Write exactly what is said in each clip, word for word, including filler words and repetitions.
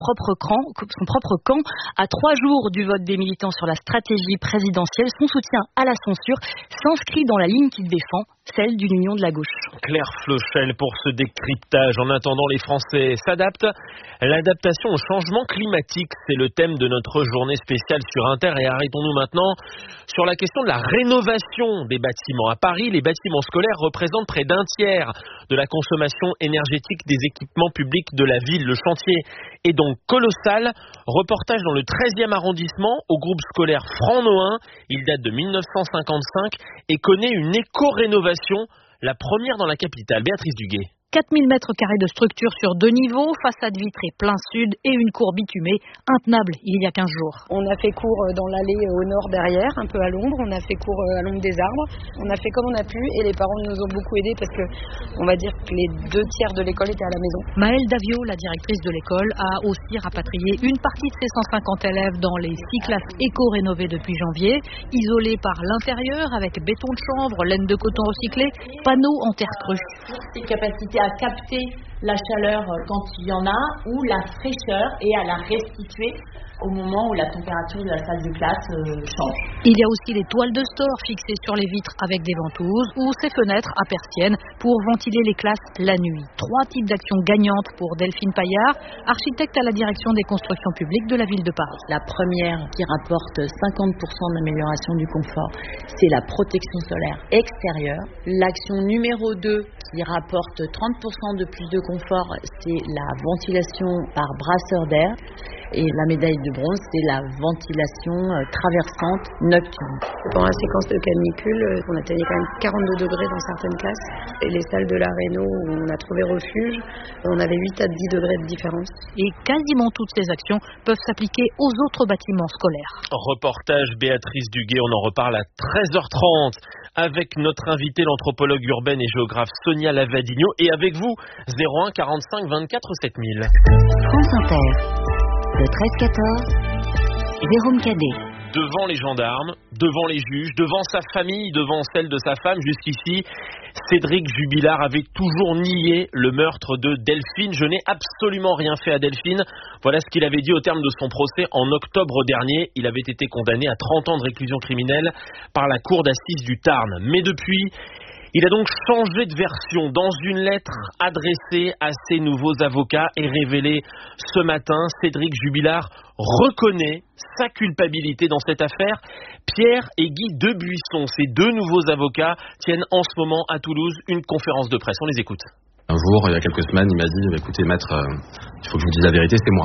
Propre camp, son propre camp. À trois jours du vote des militants sur la stratégie présidentielle, son soutien à la censure s'inscrit dans la ligne qu'il défend, celle d'une union de la gauche. Claire Flochel pour ce décryptage. En attendant, les Français s'adaptent. L'adaptation au changement climatique, c'est le thème de notre journée spéciale sur Inter. Et arrêtons-nous maintenant sur la question de la rénovation des bâtiments. À Paris, les bâtiments scolaires représentent près d'un tiers de la consommation énergétique des équipements publics de la ville. Le chantier est donc colossal. Reportage dans le treizième arrondissement au groupe scolaire Franc-Nohain. Il date de mille neuf cent cinquante-cinq et connaît une éco-rénovation, la première dans la capitale. Béatrice Duguay. quatre mille mètres carrés de structure sur deux niveaux, façade vitrée plein sud et une cour bitumée, intenable il y a quinze jours. On a fait cours dans l'allée au nord derrière, un peu à l'ombre, on a fait cours à l'ombre des arbres, on a fait comme on a pu et les parents nous ont beaucoup aidés parce que on va dire que les deux tiers de l'école étaient à la maison. Maëlle Davio, la directrice de l'école, a aussi rapatrié une partie de ses cent cinquante élèves dans les six classes éco-rénovées depuis janvier, isolées par l'intérieur avec béton de chanvre, laine de coton recyclé, panneaux en terre crue. Ces capacités à capter la chaleur quand il y en a ou la fraîcheur et à la restituer au moment où la température de la salle de classe euh, change. Il y a aussi les toiles de store fixées sur les vitres avec des ventouses ou ces fenêtres à persiennes pour ventiler les classes la nuit. Trois types d'actions gagnantes pour Delphine Paillard, architecte à la direction des constructions publiques de la ville de Paris. La première qui rapporte cinquante pour cent d'amélioration du confort, c'est la protection solaire extérieure. L'action numéro deux qui rapporte trente pour cent de plus de confort, c'est la ventilation par brasseur d'air. Et la médaille de bronze, c'est la ventilation traversante nocturne. Pendant la séquence de canicule, on atteignait quand même quarante-deux degrés dans certaines classes. Et les salles de la réno où on a trouvé refuge, on avait huit à dix degrés de différence. Et quasiment toutes ces actions peuvent s'appliquer aux autres bâtiments scolaires. Reportage Béatrice Duguay, on en reparle à treize heures trente avec notre invitée, l'anthropologue urbaine et géographe Sonia Lavadino. Et avec vous, zéro un quarante-cinq vingt-quatre sept mille. France Inter. Le treize quatorze, Jérôme Cadet. Devant les gendarmes, devant les juges, devant sa famille, devant celle de sa femme, jusqu'ici, Cédric Jubilard avait toujours nié le meurtre de Delphine. Je n'ai absolument rien fait à Delphine. Voilà ce qu'il avait dit au terme de son procès en octobre dernier. Il avait été condamné à trente ans de réclusion criminelle par la cour d'assises du Tarn. Mais depuis, il a donc changé de version dans une lettre adressée à ses nouveaux avocats et révélée ce matin. Cédric Jubilard reconnaît sa culpabilité dans cette affaire. Pierre et Guy Debuisson, ces deux nouveaux avocats, tiennent en ce moment à Toulouse une conférence de presse. On les écoute. Un jour, il y a quelques semaines, il m'a dit « Écoutez maître, euh, il faut que je vous dise la vérité, c'est moi.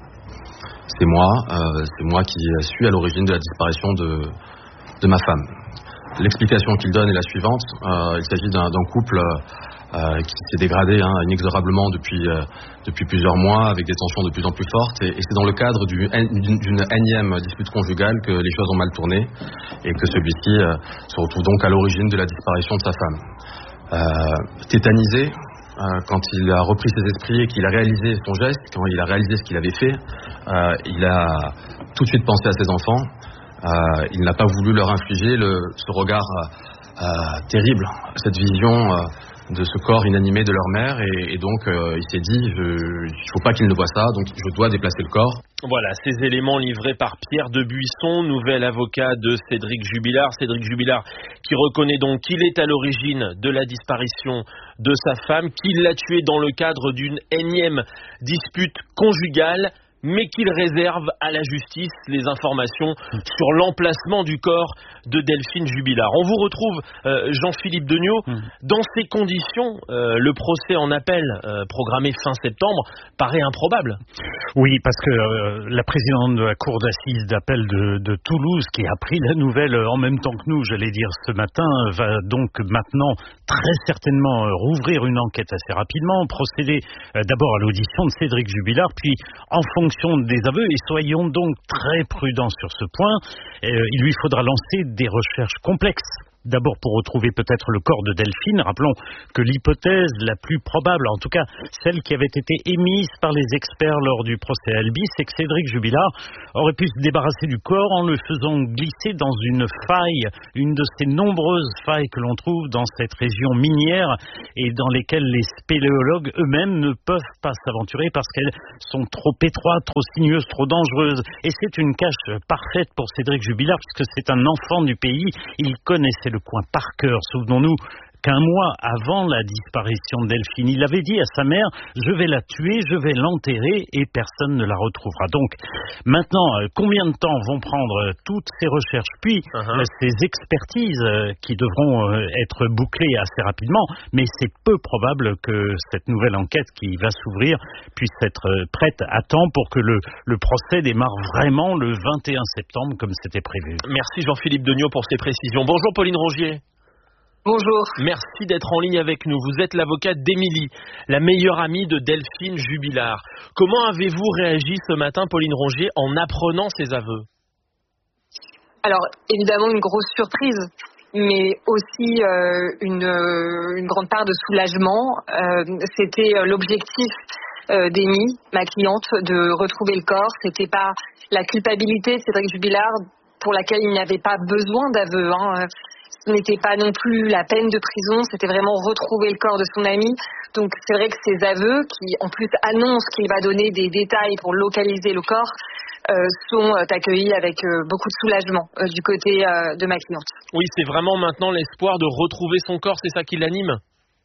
C'est moi, euh, c'est moi qui suis à l'origine de la disparition de, de ma femme. » L'explication qu'il donne est la suivante. Euh, il s'agit d'un, d'un couple euh, qui s'est dégradé hein, inexorablement depuis, euh, depuis plusieurs mois, avec des tensions de plus en plus fortes. Et, et c'est dans le cadre du, d'une, d'une énième dispute conjugale que les choses ont mal tourné et que celui-ci euh, se retrouve donc à l'origine de la disparition de sa femme. Euh, tétanisé, euh, quand il a repris ses esprits et qu'il a réalisé son geste, quand il a réalisé ce qu'il avait fait, euh, il a tout de suite pensé à ses enfants. Euh, il n'a pas voulu leur infliger le, ce regard euh, terrible, cette vision euh, de ce corps inanimé de leur mère et, et donc euh, il s'est dit je, il ne faut pas qu'il ne voie ça, donc je dois déplacer le corps. Voilà, ces éléments livrés par Pierre Debuisson, nouvel avocat de Cédric Jubilard. Cédric Jubilard qui reconnaît donc qu'il est à l'origine de la disparition de sa femme, qu'il l'a tuée dans le cadre d'une énième dispute conjugale, mais qu'il réserve à la justice les informations sur l'emplacement du corps de Delphine Jubilard. On vous retrouve, euh, Jean-Philippe Degnaud. Mmh. Dans ces conditions, euh, le procès en appel, euh, programmé fin septembre, paraît improbable. Oui, parce que euh, la présidente de la cour d'assises d'appel de, de Toulouse, qui a appris la nouvelle en même temps que nous, j'allais dire ce matin, va donc maintenant très certainement euh, rouvrir une enquête assez rapidement, procéder euh, d'abord à l'audition de Cédric Jubilard, puis en fonction des aveux, et soyons donc très prudents sur ce point, euh, il lui faudra lancer des recherches complexes d'abord pour retrouver peut-être le corps de Delphine. Rappelons que l'hypothèse la plus probable, en tout cas celle qui avait été émise par les experts lors du procès Albi, c'est que Cédric Jubilard aurait pu se débarrasser du corps en le faisant glisser dans une faille, une de ces nombreuses failles que l'on trouve dans cette région minière et dans lesquelles les spéléologues eux-mêmes ne peuvent pas s'aventurer parce qu'elles sont trop étroites, trop sinueuses, trop dangereuses. Et c'est une cache parfaite pour Cédric Jubilard puisque c'est un enfant du pays. Il connaissait le coin par cœur. Souvenons-nous qu'un mois avant la disparition de Delphine, il avait dit à sa mère « Je vais la tuer, je vais l'enterrer et personne ne la retrouvera ». Donc maintenant, combien de temps vont prendre toutes ces recherches, puis uh-huh. ces expertises qui devront être bouclées assez rapidement, mais c'est peu probable que cette nouvelle enquête qui va s'ouvrir puisse être prête à temps pour que le, le procès démarre vraiment le vingt et un septembre comme c'était prévu. Merci Jean-Philippe Degnaud pour ces précisions. Bonjour Pauline Rongier. Bonjour. Merci d'être en ligne avec nous. Vous êtes l'avocate d'Émilie, la meilleure amie de Delphine Jubilard. Comment avez-vous réagi ce matin, Pauline Rongier, en apprenant ces aveux? Alors, évidemment, une grosse surprise, mais aussi euh, une, euh, une grande part de soulagement. Euh, c'était l'objectif euh, d'Émilie, ma cliente, de retrouver le corps. C'était pas la culpabilité de Cédric Jubilard pour laquelle il n'y avait pas besoin d'aveu, hein. Ce n'était pas non plus la peine de prison, c'était vraiment retrouver le corps de son ami. Donc c'est vrai que ces aveux, qui en plus annoncent qu'il va donner des détails pour localiser le corps, euh, sont accueillis avec euh, beaucoup de soulagement euh, du côté euh, de ma cliente. Oui, c'est vraiment maintenant l'espoir de retrouver son corps, c'est ça qui l'anime ?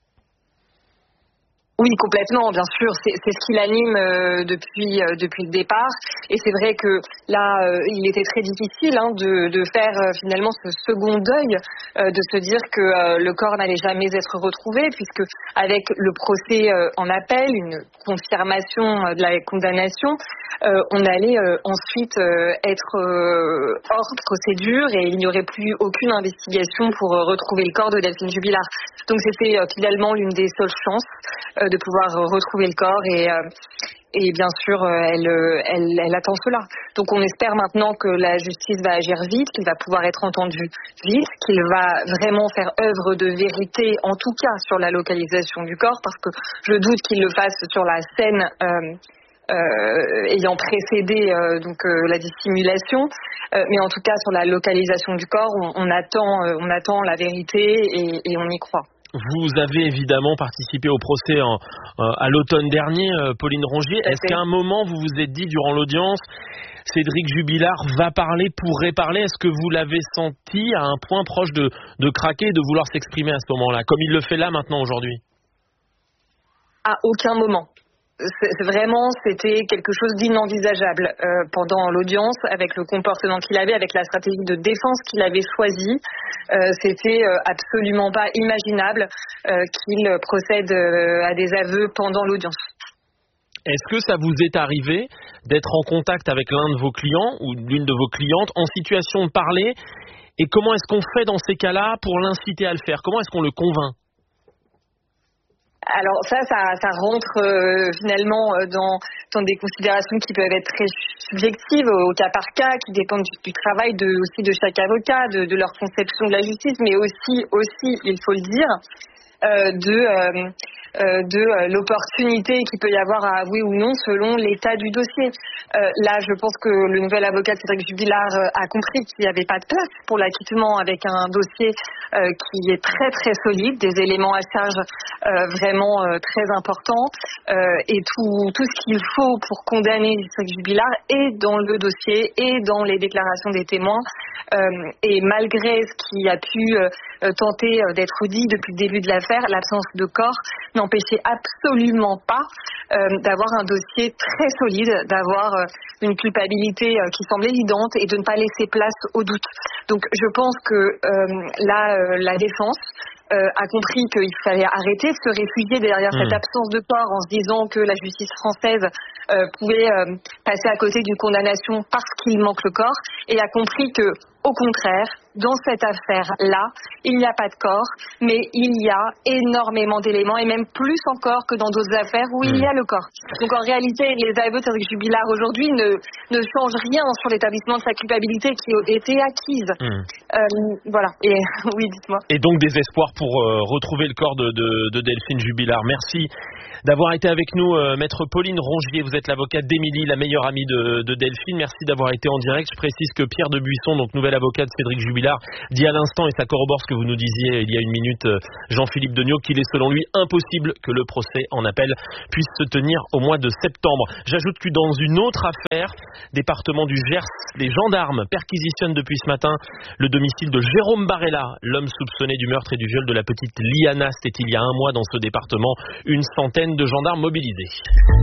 Oui, complètement, bien sûr. C'est, c'est ce qui l'anime euh, depuis euh, depuis le départ. Et c'est vrai que là, euh, il était très difficile hein, de, de faire euh, finalement ce second deuil, euh, de se dire que euh, le corps n'allait jamais être retrouvé, puisque avec le procès euh, en appel, une confirmation euh, de la condamnation, euh, on allait euh, ensuite euh, être euh, hors procédure et il n'y aurait plus aucune investigation pour euh, retrouver le corps de Delphine Jubilard. Donc c'était euh, finalement l'une des seules chances euh, de pouvoir retrouver le corps et, euh, et bien sûr elle, elle, elle attend cela. Donc on espère maintenant que la justice va agir vite, qu'il va pouvoir être entendu vite, qu'il va vraiment faire œuvre de vérité en tout cas sur la localisation du corps parce que je doute qu'il le fasse sur la scène euh, euh, ayant précédé euh, donc euh, la dissimulation, euh, mais en tout cas sur la localisation du corps on, on attend euh, on attend la vérité et, et on y croit. Vous avez évidemment participé au procès en, euh, à l'automne dernier, euh, Pauline Rongier. Est-ce qu'à un moment, vous vous êtes dit durant l'audience, Cédric Jubilard va parler, pourrait parler? Est-ce que vous l'avez senti à un point proche de, de craquer, de vouloir s'exprimer à ce moment-là, comme il le fait là maintenant aujourd'hui? À aucun moment. C'est vraiment, c'était quelque chose d'inenvisageable euh, pendant l'audience, avec le comportement qu'il avait, avec la stratégie de défense qu'il avait choisie. Euh, c'était euh, absolument pas imaginable euh, qu'il procède euh, à des aveux pendant l'audience. Est-ce que ça vous est arrivé d'être en contact avec l'un de vos clients ou l'une de vos clientes en situation de parler? Et comment est-ce qu'on fait dans ces cas-là pour l'inciter à le faire? Comment est-ce qu'on le convainc? Alors ça, ça, ça rentre euh, finalement euh, dans, dans des considérations qui peuvent être très subjectives au cas par cas, qui dépendent du, du travail de, aussi de chaque avocat, de, de leur conception de la justice, mais aussi, aussi, il faut le dire, euh, de, euh, euh, de euh, l'opportunité qu'il peut y avoir à avouer ou non selon l'état du dossier. Euh, là, je pense que le nouvel avocat Cédric Jubilard a compris qu'il n'y avait pas de place pour l'acquittement avec un dossier euh, qui est très très solide, des éléments à charge euh, vraiment euh, très importants euh, et tout, tout ce qu'il faut pour condamner Cédric Jubilard est dans le dossier et dans les déclarations des témoins. Euh, et malgré ce qui a pu euh, tenter d'être dit depuis le début de l'affaire, l'absence de corps n'empêchait absolument pas euh, d'avoir un dossier très solide, d'avoir euh, une culpabilité euh, qui semble évidente et de ne pas laisser place au doute. Donc je pense que euh, là, euh, la défense Euh, a compris qu'il fallait arrêter de se réfugier derrière mmh. cette absence de corps en se disant que la justice française euh, pouvait euh, passé à côté d'une condamnation parce qu'il manque le corps et a compris que, au contraire, dans cette affaire-là, il n'y a pas de corps, mais il y a énormément d'éléments, et même plus encore que dans d'autres affaires où mmh. il y a le corps. Donc en réalité, les aveux de Cédric Jubilard aujourd'hui ne, ne changent rien sur l'établissement de sa culpabilité qui a été acquise. Mmh. Euh, voilà, et oui, dites-moi. Et donc des espoirs pour euh, retrouver le corps de, de, de Delphine Jubilard. Merci d'avoir été avec nous, euh, maître Pauline Rongier. Vous êtes l'avocate d'Émilie, la meilleure amie de, de Delphine. Merci d'avoir été en direct. Je précise que Pierre de Buisson, donc nouvel avocat de Cédric Jubilard, dit à l'instant, et ça corrobore ce que vous nous disiez il y a une minute, Jean-Philippe Degnaud, qu'il est selon lui impossible que le procès en appel puisse se tenir au mois de septembre. J'ajoute que dans une autre affaire, département du Gers, les gendarmes perquisitionnent depuis ce matin le domicile de Jérôme Barella, l'homme soupçonné du meurtre et du viol de la petite Liana. C'était il y a un mois dans ce département, une centaine de gendarmes mobilisés.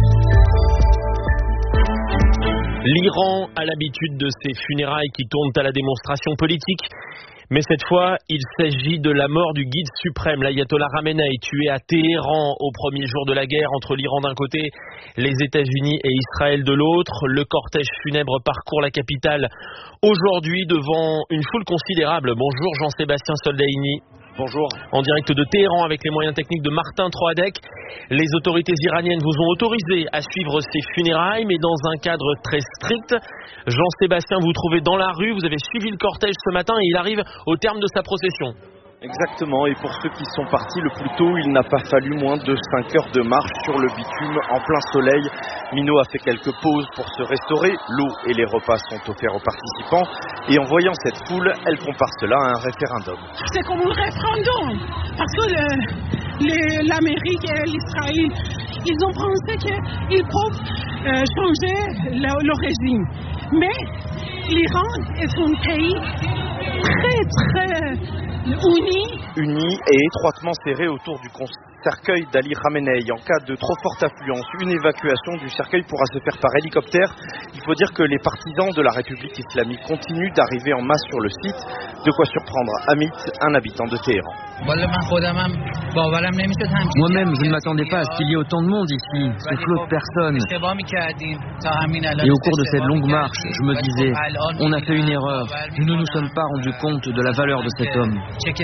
L'Iran a l'habitude de ces funérailles qui tournent à la démonstration politique. Mais cette fois, il s'agit de la mort du guide suprême, l'ayatollah Khamenei, tué à Téhéran au premier jour de la guerre entre l'Iran d'un côté, les États-Unis et Israël de l'autre. Le cortège funèbre parcourt la capitale aujourd'hui devant une foule considérable. Bonjour Jean-Sébastien Soldaini. Bonjour. En direct de Téhéran avec les moyens techniques de Martin Troadec. Les autorités iraniennes vous ont autorisé à suivre ces funérailles, mais dans un cadre très strict. Jean-Sébastien, vous vous trouvez dans la rue, vous avez suivi le cortège ce matin et il arrive au terme de sa procession. Exactement, et pour ceux qui sont partis le plus tôt, il n'a pas fallu moins de cinq heures de marche sur le bitume en plein soleil. Minot a fait quelques pauses pour se restaurer, l'eau et les repas sont offerts aux participants, et en voyant cette foule, elle compare cela à un référendum. C'est comme un référendum, parce que le, le, l'Amérique et l'Israël, ils ont pensé qu'ils peuvent euh, changer le, le régime. Mais l'Iran est un pays très très Unis. Unis et étroitement serrés autour du cercueil d'Ali Khamenei. En cas de trop forte affluence, une évacuation du cercueil pourra se faire par hélicoptère. Il faut dire que les partisans de la République islamique continuent d'arriver en masse sur le site. De quoi surprendre Amit, un habitant de Téhéran. Moi-même, je ne m'attendais pas à ce qu'il y ait autant de monde ici, ce flot de personnes. Et au cours de cette longue marche, je me disais, on a fait une erreur. Nous ne nous sommes pas rendus compte de la valeur de cet homme.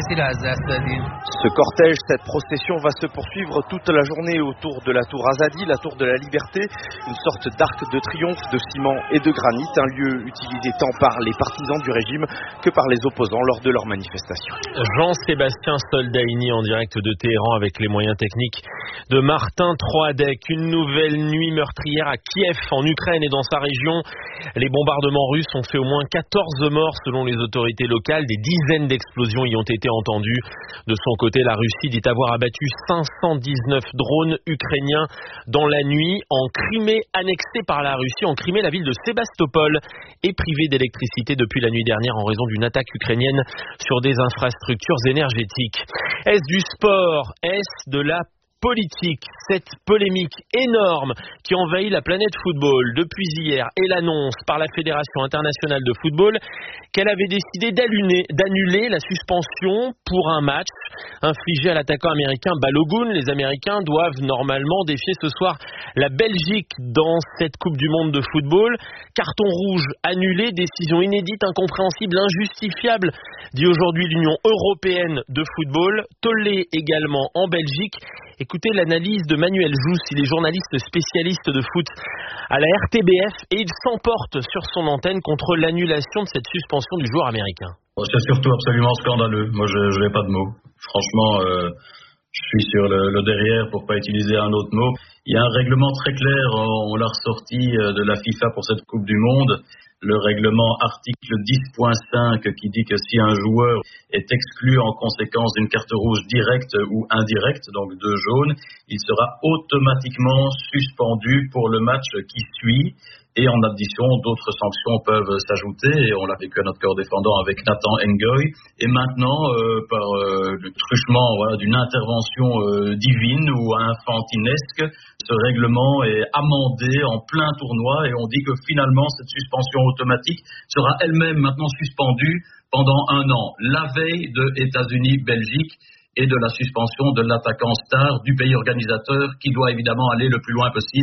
Ce cortège, cette procession va se poursuivre toute la journée autour de la tour Azadi, la tour de la Liberté, une sorte d'arc de triomphe de ciment et de granit, un lieu utilisé tant par les partisans du régime que par les opposants lors de leurs manifestations. Jean-Sébastien Soldaini en direct de Téhéran avec les moyens techniques de Martin Troadec. Une nouvelle nuit meurtrière à Kiev en Ukraine et dans sa région. Les bombardements russes ont fait au moins quatorze morts selon les autorités locales. Des dizaines d'explosions y ont été entendues. De son côté, la Russie dit avoir abattu cinq cent dix-neuf drones ukrainiens dans la nuit en Crimée, annexée par la Russie. En Crimée, la ville de Sébastopol est privée d'électricité depuis la nuit dernière en raison d'une attaque ukrainienne sur des infrastructures énergétiques. Est-ce du sport? Est-ce de la politique? Cette polémique énorme qui envahit la planète football depuis hier et l'annonce par la Fédération internationale de football qu'elle avait décidé d'annuler, d'annuler la suspension pour un match infligé à l'attaquant américain Balogun. Les Américains doivent normalement défier ce soir la Belgique dans cette Coupe du Monde de football. Carton rouge annulé, décision inédite, incompréhensible, injustifiable, dit aujourd'hui l'Union européenne de football. Tollé également en Belgique. Écoutez l'analyse de Manuel Jousse, il est journaliste spécialiste de foot à la R T B F et il s'emporte sur son antenne contre l'annulation de cette suspension du joueur américain. C'est surtout absolument scandaleux. Moi, je n'ai pas de mots. Franchement, euh, je suis sur le, le derrière pour pas utiliser un autre mot. Il y a un règlement très clair, on l'a ressorti de la FIFA pour cette Coupe du Monde. Le règlement article dix point cinq qui dit que si un joueur est exclu en conséquence d'une carte rouge directe ou indirecte, donc deux jaunes, il sera automatiquement suspendu pour le match qui suit. Et en addition, d'autres sanctions peuvent s'ajouter. Et on l'a vécu à notre corps défendant avec Nathan Ngoy. Et maintenant, euh, par euh, le truchement voilà, d'une intervention euh, divine ou infantinesque, ce règlement est amendé en plein tournoi. Et on dit que finalement, cette suspension automatique sera elle-même maintenant suspendue pendant un an. La veille de États-Unis-Belgique et de la suspension de l'attaquant star du pays organisateur qui doit évidemment aller le plus loin possible.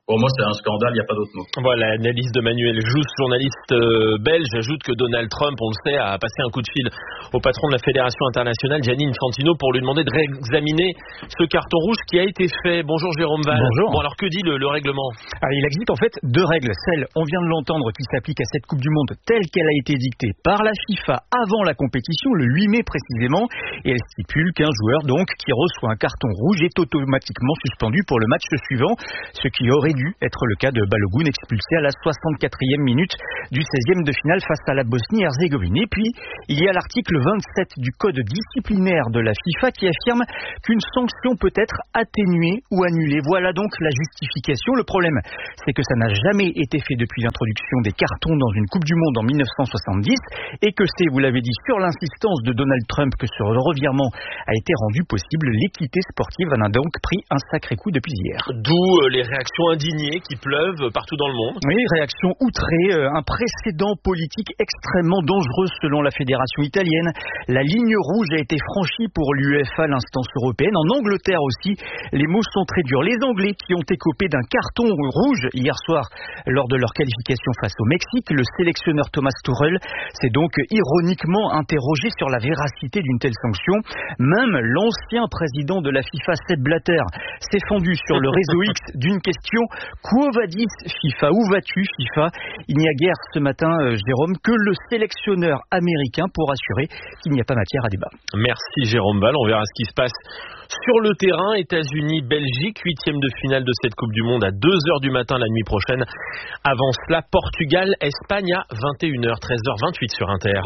Pour moi, c'est un scandale, il n'y a pas d'autre mot. Voilà, l'analyse de Manuel Jousse, journaliste euh, belge. Ajoute que Donald Trump, on le sait, a passé un coup de fil au patron de la Fédération internationale, Gianni Infantino, pour lui demander de réexaminer ce carton rouge qui a été fait. Bonjour Jérôme Val. Bonjour. Bon, alors que dit le, le règlement? Alors, il existe en fait deux règles. Celle, on vient de l'entendre, qui s'applique à cette Coupe du Monde telle qu'elle a été dictée par la FIFA avant la compétition, le huit mai précisément, et elle stipule qu'un joueur donc qui reçoit un carton rouge est automatiquement suspendu pour le match suivant, ce qui aurait dû être le cas de Balogun, expulsé à la soixante-quatrième minute du seizième de finale face à la Bosnie-Herzégovine. Et puis, il y a l'article vingt-sept du code disciplinaire de la FIFA qui affirme qu'une sanction peut être atténuée ou annulée. Voilà donc la justification. Le problème, c'est que ça n'a jamais été fait depuis l'introduction des cartons dans une Coupe du Monde en mille neuf cent soixante-dix et que c'est, vous l'avez dit, sur l'insistance de Donald Trump que ce revirement a été rendu possible. L'équité sportive en a donc pris un sacré coup depuis hier. D'où les réactions indignées qui pleuvent partout dans le monde. Oui, réaction outrée, un précédent politique extrêmement dangereux selon la fédération italienne. La ligne rouge a été franchie pour l'UEFA, l'instance européenne. En Angleterre aussi, les mots sont très durs. Les Anglais qui ont écopé d'un carton rouge hier soir lors de leur qualification face au Mexique, le sélectionneur Thomas Tuchel s'est donc ironiquement interrogé sur la véracité d'une telle sanction. Même l'ancien président de la FIFA, Sepp Blatter, s'est fendu sur le réseau X d'une question: Quo vadis FIFA? Où vas-tu FIFA? Il n'y a guère ce matin, euh, Jérôme, que le sélectionneur américain pour assurer qu'il n'y a pas matière à débat. Merci Jérôme Val, on verra ce qui se passe sur le terrain. États-Unis, Belgique, huitième de finale de cette Coupe du Monde à deux heures du matin la nuit prochaine. Avant cela, Portugal, Espagne à vingt et une heures, treize heures vingt-huit sur Inter.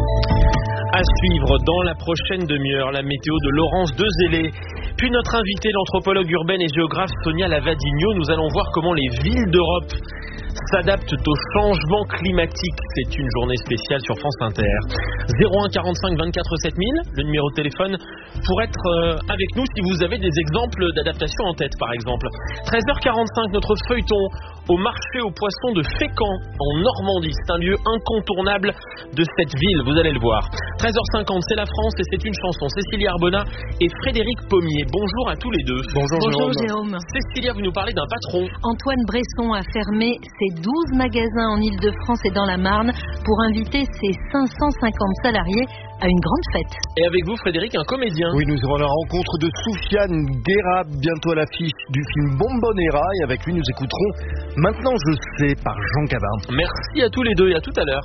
À suivre dans la prochaine demi-heure, la météo de Laurence Dezélé. Puis notre invitée, l'anthropologue urbaine et géographe Sonia Lavadigno. Nous allons voir comment les villes d'Europe s'adaptent au changement climatique. C'est une journée spéciale sur France Inter. zéro un quarante-cinq vingt-quatre sept mille, le numéro de téléphone pour être euh, avec nous si vous avez des exemples d'adaptation en tête, par exemple. treize heures quarante-cinq, notre feuilleton au marché aux poissons de Fécamp en Normandie. C'est un lieu incontournable de cette ville, vous allez le voir. treize heures cinquante, c'est la France et c'est une chanson. Cécilie Arbona et Frédéric Pommier. Bonjour à tous les deux. Bonjour, Bonjour Jérôme. Jérôme. Cécilia, vous nous parlez d'un patron. Antoine Bresson a fermé ses douze magasins en Ile-de-France et dans la Marne pour inviter ses cinq cent cinquante salariés à une grande fête. Et avec vous, Frédéric, un comédien. Oui, nous aurons la rencontre de Soufiane Guerra, bientôt à l'affiche du film Bombonera. Et avec lui, nous écouterons Maintenant je sais par Jean Gabin. Merci à tous les deux et à tout à l'heure.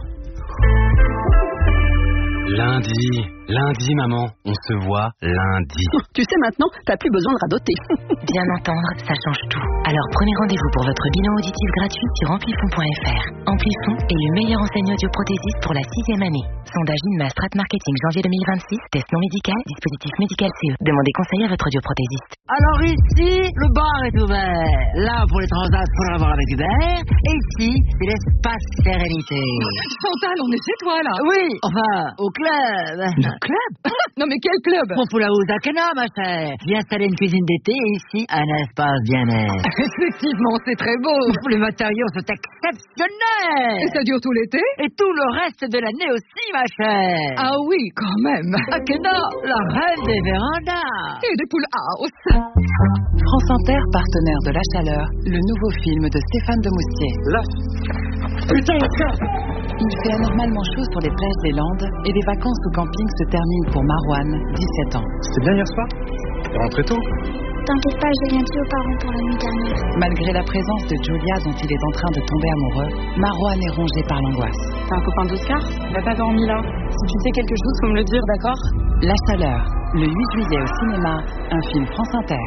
Lundi, lundi maman, on se voit lundi. Tu sais maintenant, t'as plus besoin de radoter. Bien entendre, ça change tout. Alors prenez rendez-vous pour votre bilan auditif gratuit sur amplifon point f r. Amplifon est le meilleur enseignant audioprothésiste pour la sixième année. Sondage INMA Strat Marketing janvier deux mille vingt-six, test non médical, dispositif médical C E. Demandez conseil à votre audioprothésiste. Alors ici, le bar est ouvert. Là, pour les transats, pour avoir avec Hubert. Et ici, c'est l'espace sérénité. Chantal, on est chez toi là. Oui, enfin, au club. Le club? Non mais quel club? Bon, pour la Ouzakana, ma chère. J'ai installé une cuisine d'été et ici, un espace bien-être. Effectivement, c'est très beau. Les matériaux sont exceptionnels. Et ça dure tout l'été? Et tout le reste de l'année aussi, ma chère. Ah oui, quand même. Akena, la reine des vérandas. Et des poules house. France Inter, partenaire de La Chaleur, le nouveau film de Stéphane Demoustier. Là. Putain, ça. Il fait anormalement chaud sur les plages des Landes et les vacances au camping se terminent pour Marouane, dix-sept ans. C'était bien hier soir? T'es rentré tôt? T'inquiète pas, j'ai rien dit aux parents pour la nuit dernière. Malgré la présence de Julia dont il est en train de tomber amoureux, Marouane est rongé par l'angoisse. T'es un copain d'Oscar? Il a pas dormi là. Si tu sais quelque chose, faut me le dire, d'accord? La Chaleur, le huit juillet au cinéma, un film France Inter.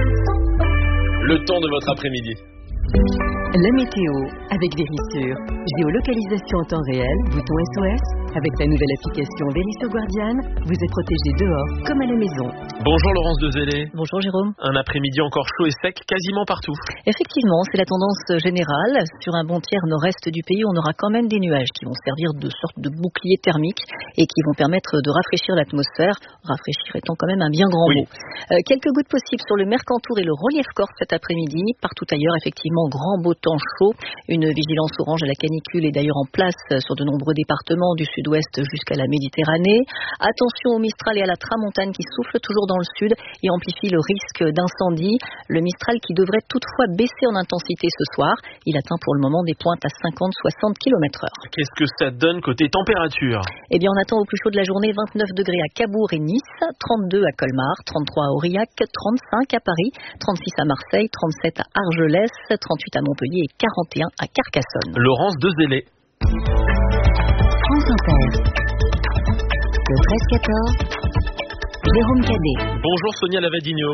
Le temps de votre après-midi. La météo avec Vérissure. Géolocalisation en temps réel, bouton S O S. Avec la nouvelle application Vérissure Guardian, vous êtes protégé dehors comme à la maison. Bonjour Laurence Dezélé. Bonjour Jérôme. Un après-midi encore chaud et sec quasiment partout. Effectivement, c'est la tendance générale. Sur un bon tiers nord-est du pays, on aura quand même des nuages qui vont servir de sorte de bouclier thermique et qui vont permettre de rafraîchir l'atmosphère. Rafraîchir étant quand même un bien grand oui. mot. Euh, quelques gouttes possibles sur le Mercantour et le relief corse cet après-midi. Partout ailleurs, effectivement, grand beau temps chaud. Une vigilance orange à la canicule est d'ailleurs en place sur de nombreux départements du sud-ouest jusqu'à la Méditerranée. Attention au Mistral et à la Tramontane qui soufflent toujours dans dans le sud et amplifie le risque d'incendie. Le Mistral qui devrait toutefois baisser en intensité ce soir. Il atteint pour le moment des pointes à cinquante à soixante kilomètres heure. Qu'est-ce que ça donne côté température? Eh bien, on attend au plus chaud de la journée vingt-neuf degrés à Cabourg et Nice, trente-deux à Colmar, trente-trois à Aurillac, trente-cinq à Paris, trente-six à Marseille, trente-sept à Argelès, trente-huit à Montpellier et quarante et un à Carcassonne. Laurence Dezélé. France Inter. Le treize quatorze. Jérôme Cadet. Bonjour Sonia Lavadino.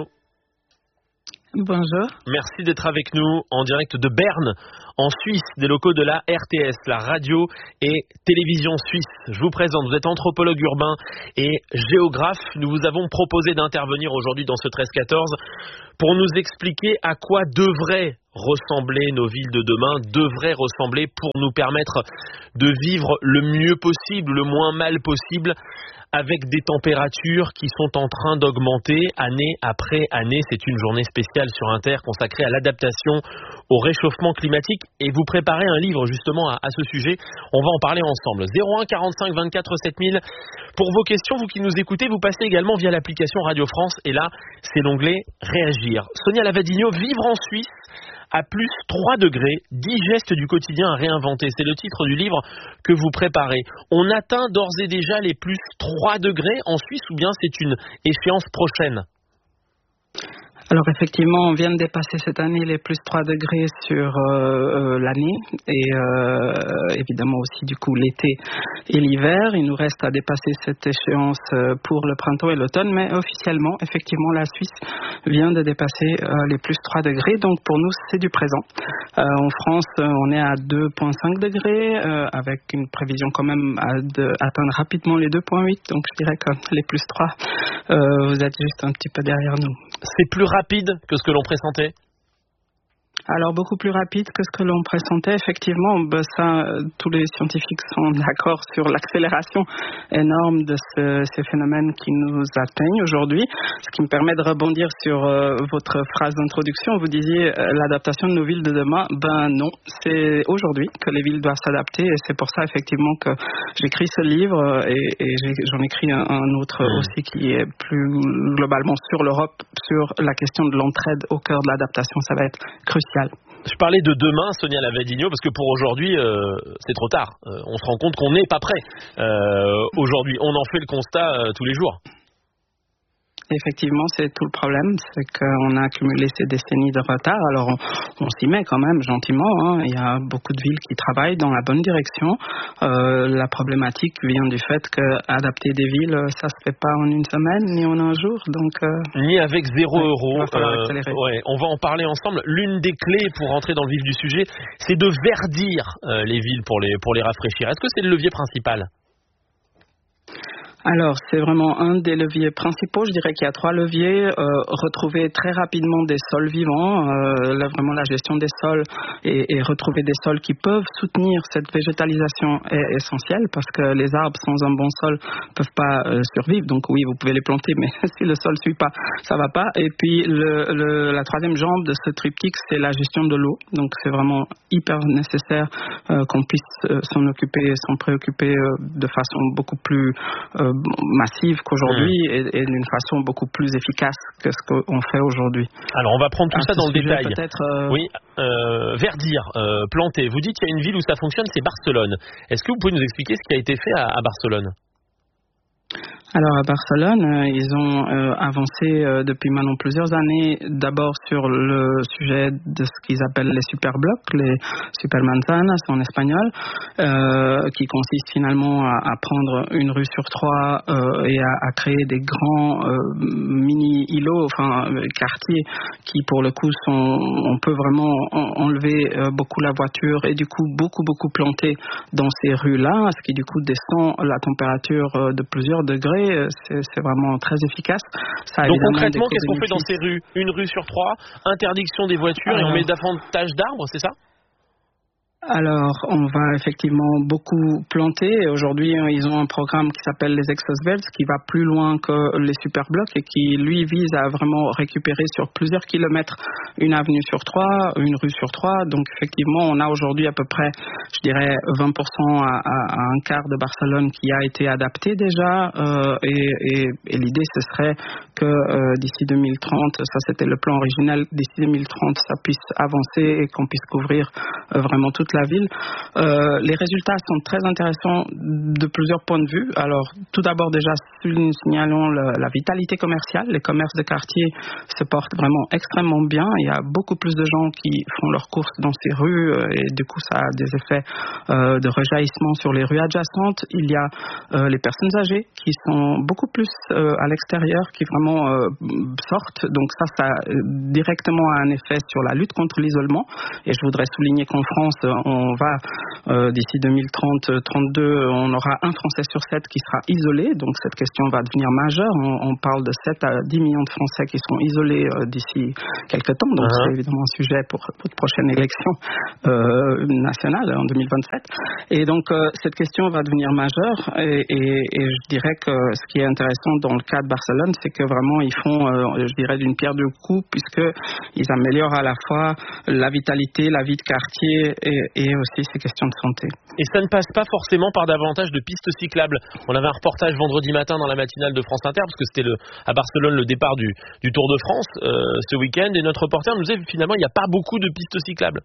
Bonjour. Merci d'être avec nous en direct de Berne, en Suisse, des locaux de la R T S, la radio et télévision suisse. Je vous présente, vous êtes anthropologue urbain et géographe. Nous vous avons proposé d'intervenir aujourd'hui dans ce treize quatorze pour nous expliquer à quoi devraient ressembler nos villes de demain, devraient ressembler pour nous permettre de vivre le mieux possible, le moins mal possible, avec des températures qui sont en train d'augmenter année après année. C'est une journée spéciale sur Inter consacrée à l'adaptation au réchauffement climatique et vous préparez un livre justement à, à ce sujet. On va en parler ensemble. zéro un quarante-cinq vingt-quatre sept mille pour vos questions. Vous qui nous écoutez, vous passez également via l'application Radio France et là, c'est l'onglet Réagir. Sonia Lavadino, vivre en Suisse à plus trois degrés, dix gestes du quotidien à réinventer. C'est le titre du livre que vous préparez. On atteint d'ores et déjà les plus trois degrés en Suisse ou bien c'est une échéance prochaine ? Alors effectivement, on vient de dépasser cette année les plus trois degrés sur euh, l'année et euh, évidemment aussi du coup l'été et l'hiver. Il nous reste à dépasser cette échéance pour le printemps et l'automne, mais officiellement, effectivement, la Suisse vient de dépasser euh, les plus trois degrés. Donc pour nous, c'est du présent. Euh, en France, on est à deux virgule cinq degrés euh, avec une prévision quand même à de, atteindre rapidement les deux virgule huit. Donc je dirais que les plus trois, euh, vous êtes juste un petit peu derrière nous. C'est plus rapide que ce que l'on pressentait ? Alors beaucoup plus rapide que ce que l'on pressentait, effectivement. Ben ça, tous les scientifiques sont d'accord sur l'accélération énorme de ce, ces phénomènes qui nous atteignent aujourd'hui. Ce qui me permet de rebondir sur euh, votre phrase d'introduction. Vous disiez euh, l'adaptation de nos villes de demain. Ben non, c'est aujourd'hui que les villes doivent s'adapter et c'est pour ça effectivement que j'écris ce livre et, et j'ai, j'en écris un, un autre mmh. aussi qui est plus globalement sur l'Europe, sur la question de l'entraide au cœur de l'adaptation. Ça va être crucial. Je parlais de demain, Sonia Lavadino, parce que pour aujourd'hui, euh, c'est trop tard. Euh, on se rend compte qu'on n'est pas prêt euh, aujourd'hui. On en fait le constat euh, tous les jours. Effectivement, c'est tout le problème, c'est qu'on a accumulé ces décennies de retard. Alors, on, on s'y met quand même gentiment. Hein. Il y a beaucoup de villes qui travaillent dans la bonne direction. Euh, la problématique vient du fait qu'adapter des villes, ça se fait pas en une semaine ni en un jour. Donc, euh, ni avec zéro ouais, euro. Il va falloir accélérer. Euh, ouais, on va en parler ensemble. L'une des clés pour rentrer dans le vif du sujet, c'est de verdir euh, les villes pour les pour les rafraîchir. Est-ce que c'est le levier principal ? Alors, c'est vraiment un des leviers principaux. Je dirais qu'il y a trois leviers. Euh, retrouver très rapidement des sols vivants. Euh, là, vraiment, la gestion des sols et, et retrouver des sols qui peuvent soutenir cette végétalisation est essentielle parce que les arbres sans un bon sol peuvent pas euh, survivre. Donc oui, vous pouvez les planter, mais si le sol suit pas, ça va pas. Et puis, le, le, la troisième jambe de ce triptyque, c'est la gestion de l'eau. Donc, c'est vraiment hyper nécessaire euh, qu'on puisse euh, s'en occuper, s'en préoccuper euh, de façon beaucoup plus euh, massive qu'aujourd'hui mmh. et, et d'une façon beaucoup plus efficace que ce qu'on fait aujourd'hui. Alors on va prendre tout à ça dans le détail. Euh... Oui, euh, verdir, euh, planter. Vous dites qu'il y a une ville où ça fonctionne, c'est Barcelone. Est-ce que vous pouvez nous expliquer ce qui a été fait à, à Barcelone ? Alors à Barcelone, euh, ils ont euh, avancé euh, depuis maintenant plusieurs années, d'abord sur le sujet de ce qu'ils appellent les superblocs, les supermanzanas en espagnol, euh, qui consiste finalement à, à prendre une rue sur trois euh, et à, à créer des grands euh, mini-îlots, enfin quartiers qui pour le coup sont, on peut vraiment en, enlever euh, beaucoup la voiture et du coup beaucoup beaucoup planter dans ces rues-là, ce qui du coup descend la température euh, de plusieurs degrés. C'est, c'est vraiment très efficace. Ça Donc concrètement, qu'est-ce qu'on fait dans ces rues ? Une rue sur trois, interdiction des voitures Alors, et on met davantage d'arbres, c'est ça ? Alors, on va effectivement beaucoup planter. Et aujourd'hui, ils ont un programme qui s'appelle les Exosvelds, qui va plus loin que les superblocs et qui, lui, vise à vraiment récupérer sur plusieurs kilomètres une avenue sur trois, une rue sur trois. Donc, effectivement, on a aujourd'hui à peu près, je dirais, vingt pour cent à, à, à un quart de Barcelone qui a été adapté déjà. Euh, et, et, et l'idée, ce serait que euh, d'ici deux mille trente, ça c'était le plan original, d'ici deux mille trente, ça puisse avancer et qu'on puisse couvrir euh, vraiment toute la ville. Euh, les résultats sont très intéressants de plusieurs points de vue. Alors, tout d'abord, déjà, signalons le, la vitalité commerciale. Les commerces de quartier se portent vraiment extrêmement bien. Il y a beaucoup plus de gens qui font leurs courses dans ces rues et du coup, ça a des effets euh, de rejaillissement sur les rues adjacentes. Il y a euh, les personnes âgées qui sont beaucoup plus euh, à l'extérieur, qui vraiment euh, sortent. Donc ça, ça a directement un effet sur la lutte contre l'isolement. Et je voudrais souligner qu'en France, on va, euh, d'ici deux mille trente trente-deux, on aura un Français sur sept qui sera isolé. Donc cette question va devenir majeure. On, on parle de sept à dix millions de Français qui seront isolés euh, d'ici quelques temps. Donc uh-huh. c'est évidemment un sujet pour votre prochaine élection euh, nationale en deux mille vingt-sept. Et donc euh, cette question va devenir majeure. Et, et, et je dirais que ce qui est intéressant dans le cas de Barcelone, c'est que vraiment ils font, euh, je dirais, d'une pierre deux coups, puisqu'ils améliorent à la fois la vitalité, la vie de quartier et, et aussi ces questions de santé. Et ça ne passe pas forcément par davantage de pistes cyclables. On avait un reportage vendredi matin dans la matinale de France Inter, parce que c'était le, à Barcelone le départ du, du Tour de France euh, ce week-end, et notre reporter nous disait finalement il n'y a pas beaucoup de pistes cyclables.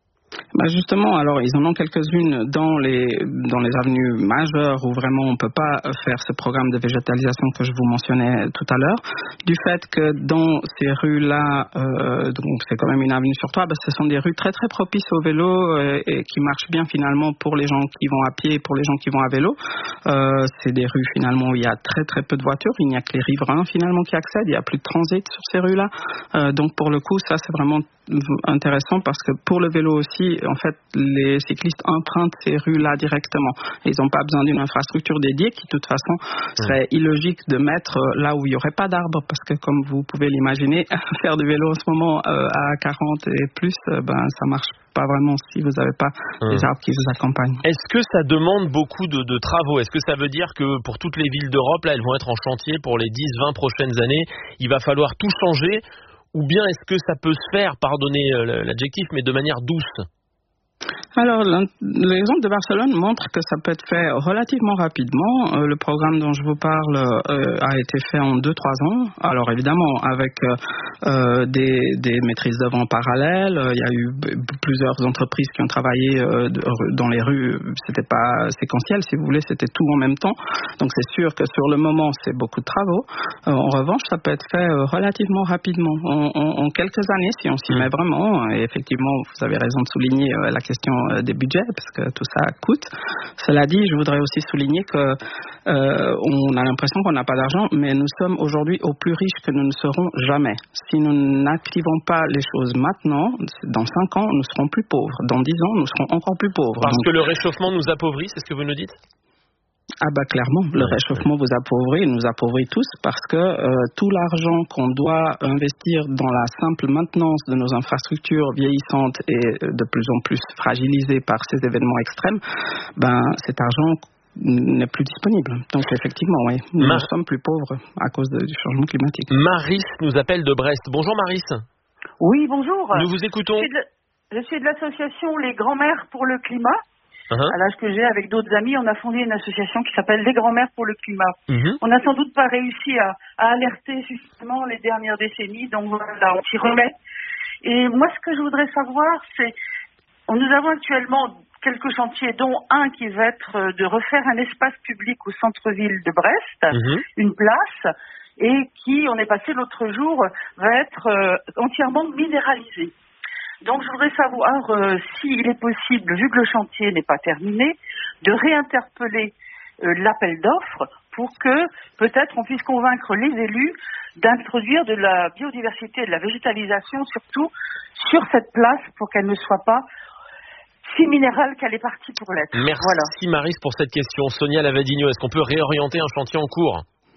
Bah justement, alors ils en ont quelques-unes dans les dans les avenues majeures où vraiment on peut pas faire ce programme de végétalisation que je vous mentionnais tout à l'heure. Du fait que dans ces rues-là, euh, donc c'est quand même une avenue sur trois, bah, ce sont des rues très très propices au vélo euh, et qui marchent bien finalement pour les gens qui vont à pied et pour les gens qui vont à vélo. Euh, c'est des rues finalement où il y a très très peu de voitures, il n'y a que les riverains finalement qui accèdent, il n'y a plus de transit sur ces rues-là. Euh, donc pour le coup, ça c'est vraiment intéressant parce que pour le vélo aussi, en fait, les cyclistes empruntent ces rues-là directement. Ils n'ont pas besoin d'une infrastructure dédiée qui, de toute façon, serait illogique de mettre là où il n'y aurait pas d'arbres parce que, comme vous pouvez l'imaginer, faire du vélo en ce moment euh, à quarante et plus, euh, ben, ça marche pas vraiment si vous n'avez pas hum. des arbres qui vous accompagnent. Est-ce que ça demande beaucoup de, de travaux? Est-ce que ça veut dire que pour toutes les villes d'Europe, là, elles vont être en chantier pour les dix vingt prochaines années? Il va falloir tout changer? Ou bien est-ce que ça peut se faire, pardonnez l'adjectif, mais de manière douce? Alors, l'exemple de Barcelone montre que ça peut être fait relativement rapidement. Euh, le programme dont je vous parle euh, a été fait en deux trois ans. Alors, évidemment, avec euh, des, des maîtrises d'œuvre en parallèle, il y a eu b- plusieurs entreprises qui ont travaillé euh, de, dans les rues. C'était pas séquentiel, si vous voulez, c'était tout en même temps. Donc, c'est sûr que sur le moment, c'est beaucoup de travaux. Euh, en revanche, ça peut être fait euh, relativement rapidement, en, en, en quelques années, si on s'y met vraiment. Et effectivement, vous avez raison de souligner euh, la question des budgets, parce que tout ça coûte. Cela dit, je voudrais aussi souligner que euh, on a l'impression qu'on n'a pas d'argent, mais nous sommes aujourd'hui au plus riches que nous ne serons jamais. Si nous n'activons pas les choses maintenant, dans cinq ans, nous serons plus pauvres. Dans dix ans, nous serons encore plus pauvres. Parce Donc, que le réchauffement nous appauvrit, c'est ce que vous nous dites? Ah bah clairement, le réchauffement vous appauvrit, nous appauvrit tous parce que euh, tout l'argent qu'on doit investir dans la simple maintenance de nos infrastructures vieillissantes et de plus en plus fragilisées par ces événements extrêmes, ben cet argent n'est plus disponible. Donc effectivement, oui, nous Mar- sommes plus pauvres à cause de, du changement climatique. Maris nous appelle de Brest. Bonjour Maris. Oui, bonjour. Nous vous écoutons. Je suis de, je suis de l'association Les Grands-Mères pour le Climat. Uh-huh. À l'âge que j'ai, avec d'autres amis, on a fondé une association qui s'appelle Les Grands-Mères pour le Climat. Uh-huh. On n'a sans doute pas réussi à, à alerter justement les dernières décennies, donc voilà, on s'y remet. Et moi, ce que je voudrais savoir, c'est, nous avons actuellement quelques chantiers, dont un qui va être de refaire un espace public au centre-ville de Brest, uh-huh. une place, et qui, on est passé l'autre jour, va être euh, entièrement minéralisé. Donc, je voudrais savoir euh, s'il est possible, vu que le chantier n'est pas terminé, de réinterpeller euh, l'appel d'offres pour que, peut-être, on puisse convaincre les élus d'introduire de la biodiversité et de la végétalisation, surtout sur cette place, pour qu'elle ne soit pas si minérale qu'elle est partie pour l'être. Merci voilà. Maris pour cette question. Sonia Lavadino, est-ce qu'on peut réorienter un chantier en cours ?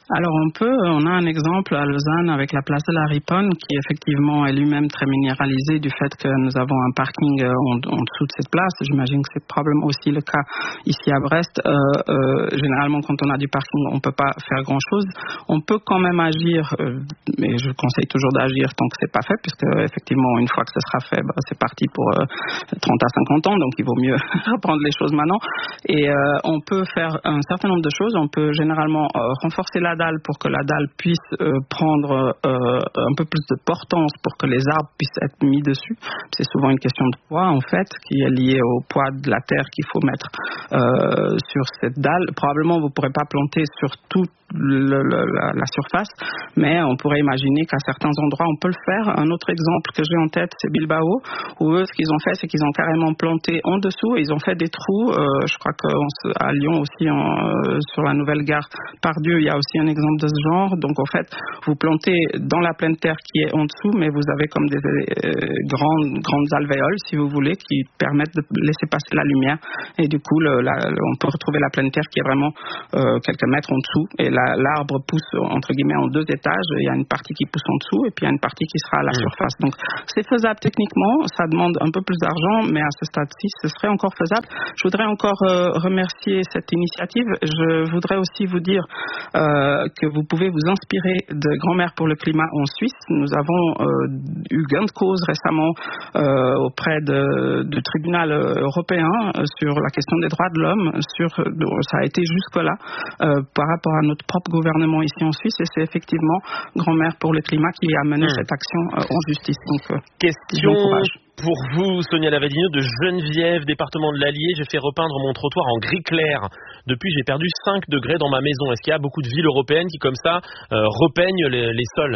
Alors on peut, on a un exemple à Lausanne avec la place de la Riponne qui effectivement est lui-même très minéralisé du fait que nous avons un parking en, en dessous de cette place. J'imagine que c'est probablement aussi le cas ici à Brest. Euh, euh, généralement quand on a du parking, on ne peut pas faire grand-chose. On peut quand même agir, euh, mais je conseille toujours d'agir tant que c'est pas fait, puisque effectivement une fois que ce sera fait, bah, c'est parti pour euh, trente à cinquante ans, donc il vaut mieux reprendre les choses maintenant. Et euh, on peut faire un certain nombre de choses. On peut généralement euh, renforcer la dalle pour que la dalle puisse euh, prendre euh, un peu plus de portance pour que les arbres puissent être mis dessus. C'est souvent une question de poids en fait qui est liée au poids de la terre qu'il faut mettre euh, sur cette dalle. Probablement vous ne pourrez pas planter sur toute le, le, la, la surface, mais on pourrait imaginer qu'à certains endroits on peut le faire. Un autre exemple que j'ai en tête, c'est Bilbao, où eux ce qu'ils ont fait, c'est qu'ils ont carrément planté en dessous et ils ont fait des trous. Euh, je crois qu'à Lyon aussi, en, euh, sur la nouvelle gare Pardieu, il y a aussi un exemple de ce genre. Donc en fait, vous plantez dans la pleine terre qui est en dessous, mais vous avez comme des euh, grandes, grandes alvéoles, si vous voulez, qui permettent de laisser passer la lumière. Et du coup, le, la, le, on peut retrouver la pleine terre qui est vraiment euh, quelques mètres en dessous. Et la, l'arbre pousse, entre guillemets, en deux étages. Il y a une partie qui pousse en dessous et puis il y a une partie qui sera à la mmh. surface. Donc c'est faisable techniquement. Ça demande un peu plus d'argent, mais à ce stade-ci, ce serait encore faisable. Je voudrais encore euh, remercier cette initiative. Je voudrais aussi vous dire euh, que vous pouvez vous inspirer de Grand-mère pour le climat en Suisse. Nous avons euh, eu gain de cause récemment euh, auprès de, du tribunal européen euh, sur la question des droits de l'homme. Sur, ça a été jusque-là euh, par rapport à notre propre gouvernement ici en Suisse, et c'est effectivement Grand-mère pour le climat qui a mené mmh. cette action euh, en justice. Donc, euh, question pour vous, Sonia Lavadino, de Geneviève, département de l'Allier. J'ai fait repeindre mon trottoir en gris clair. Depuis, j'ai perdu cinq degrés dans ma maison. Est-ce qu'il y a beaucoup de villes européennes qui, comme ça, euh, repeignent les, les sols ?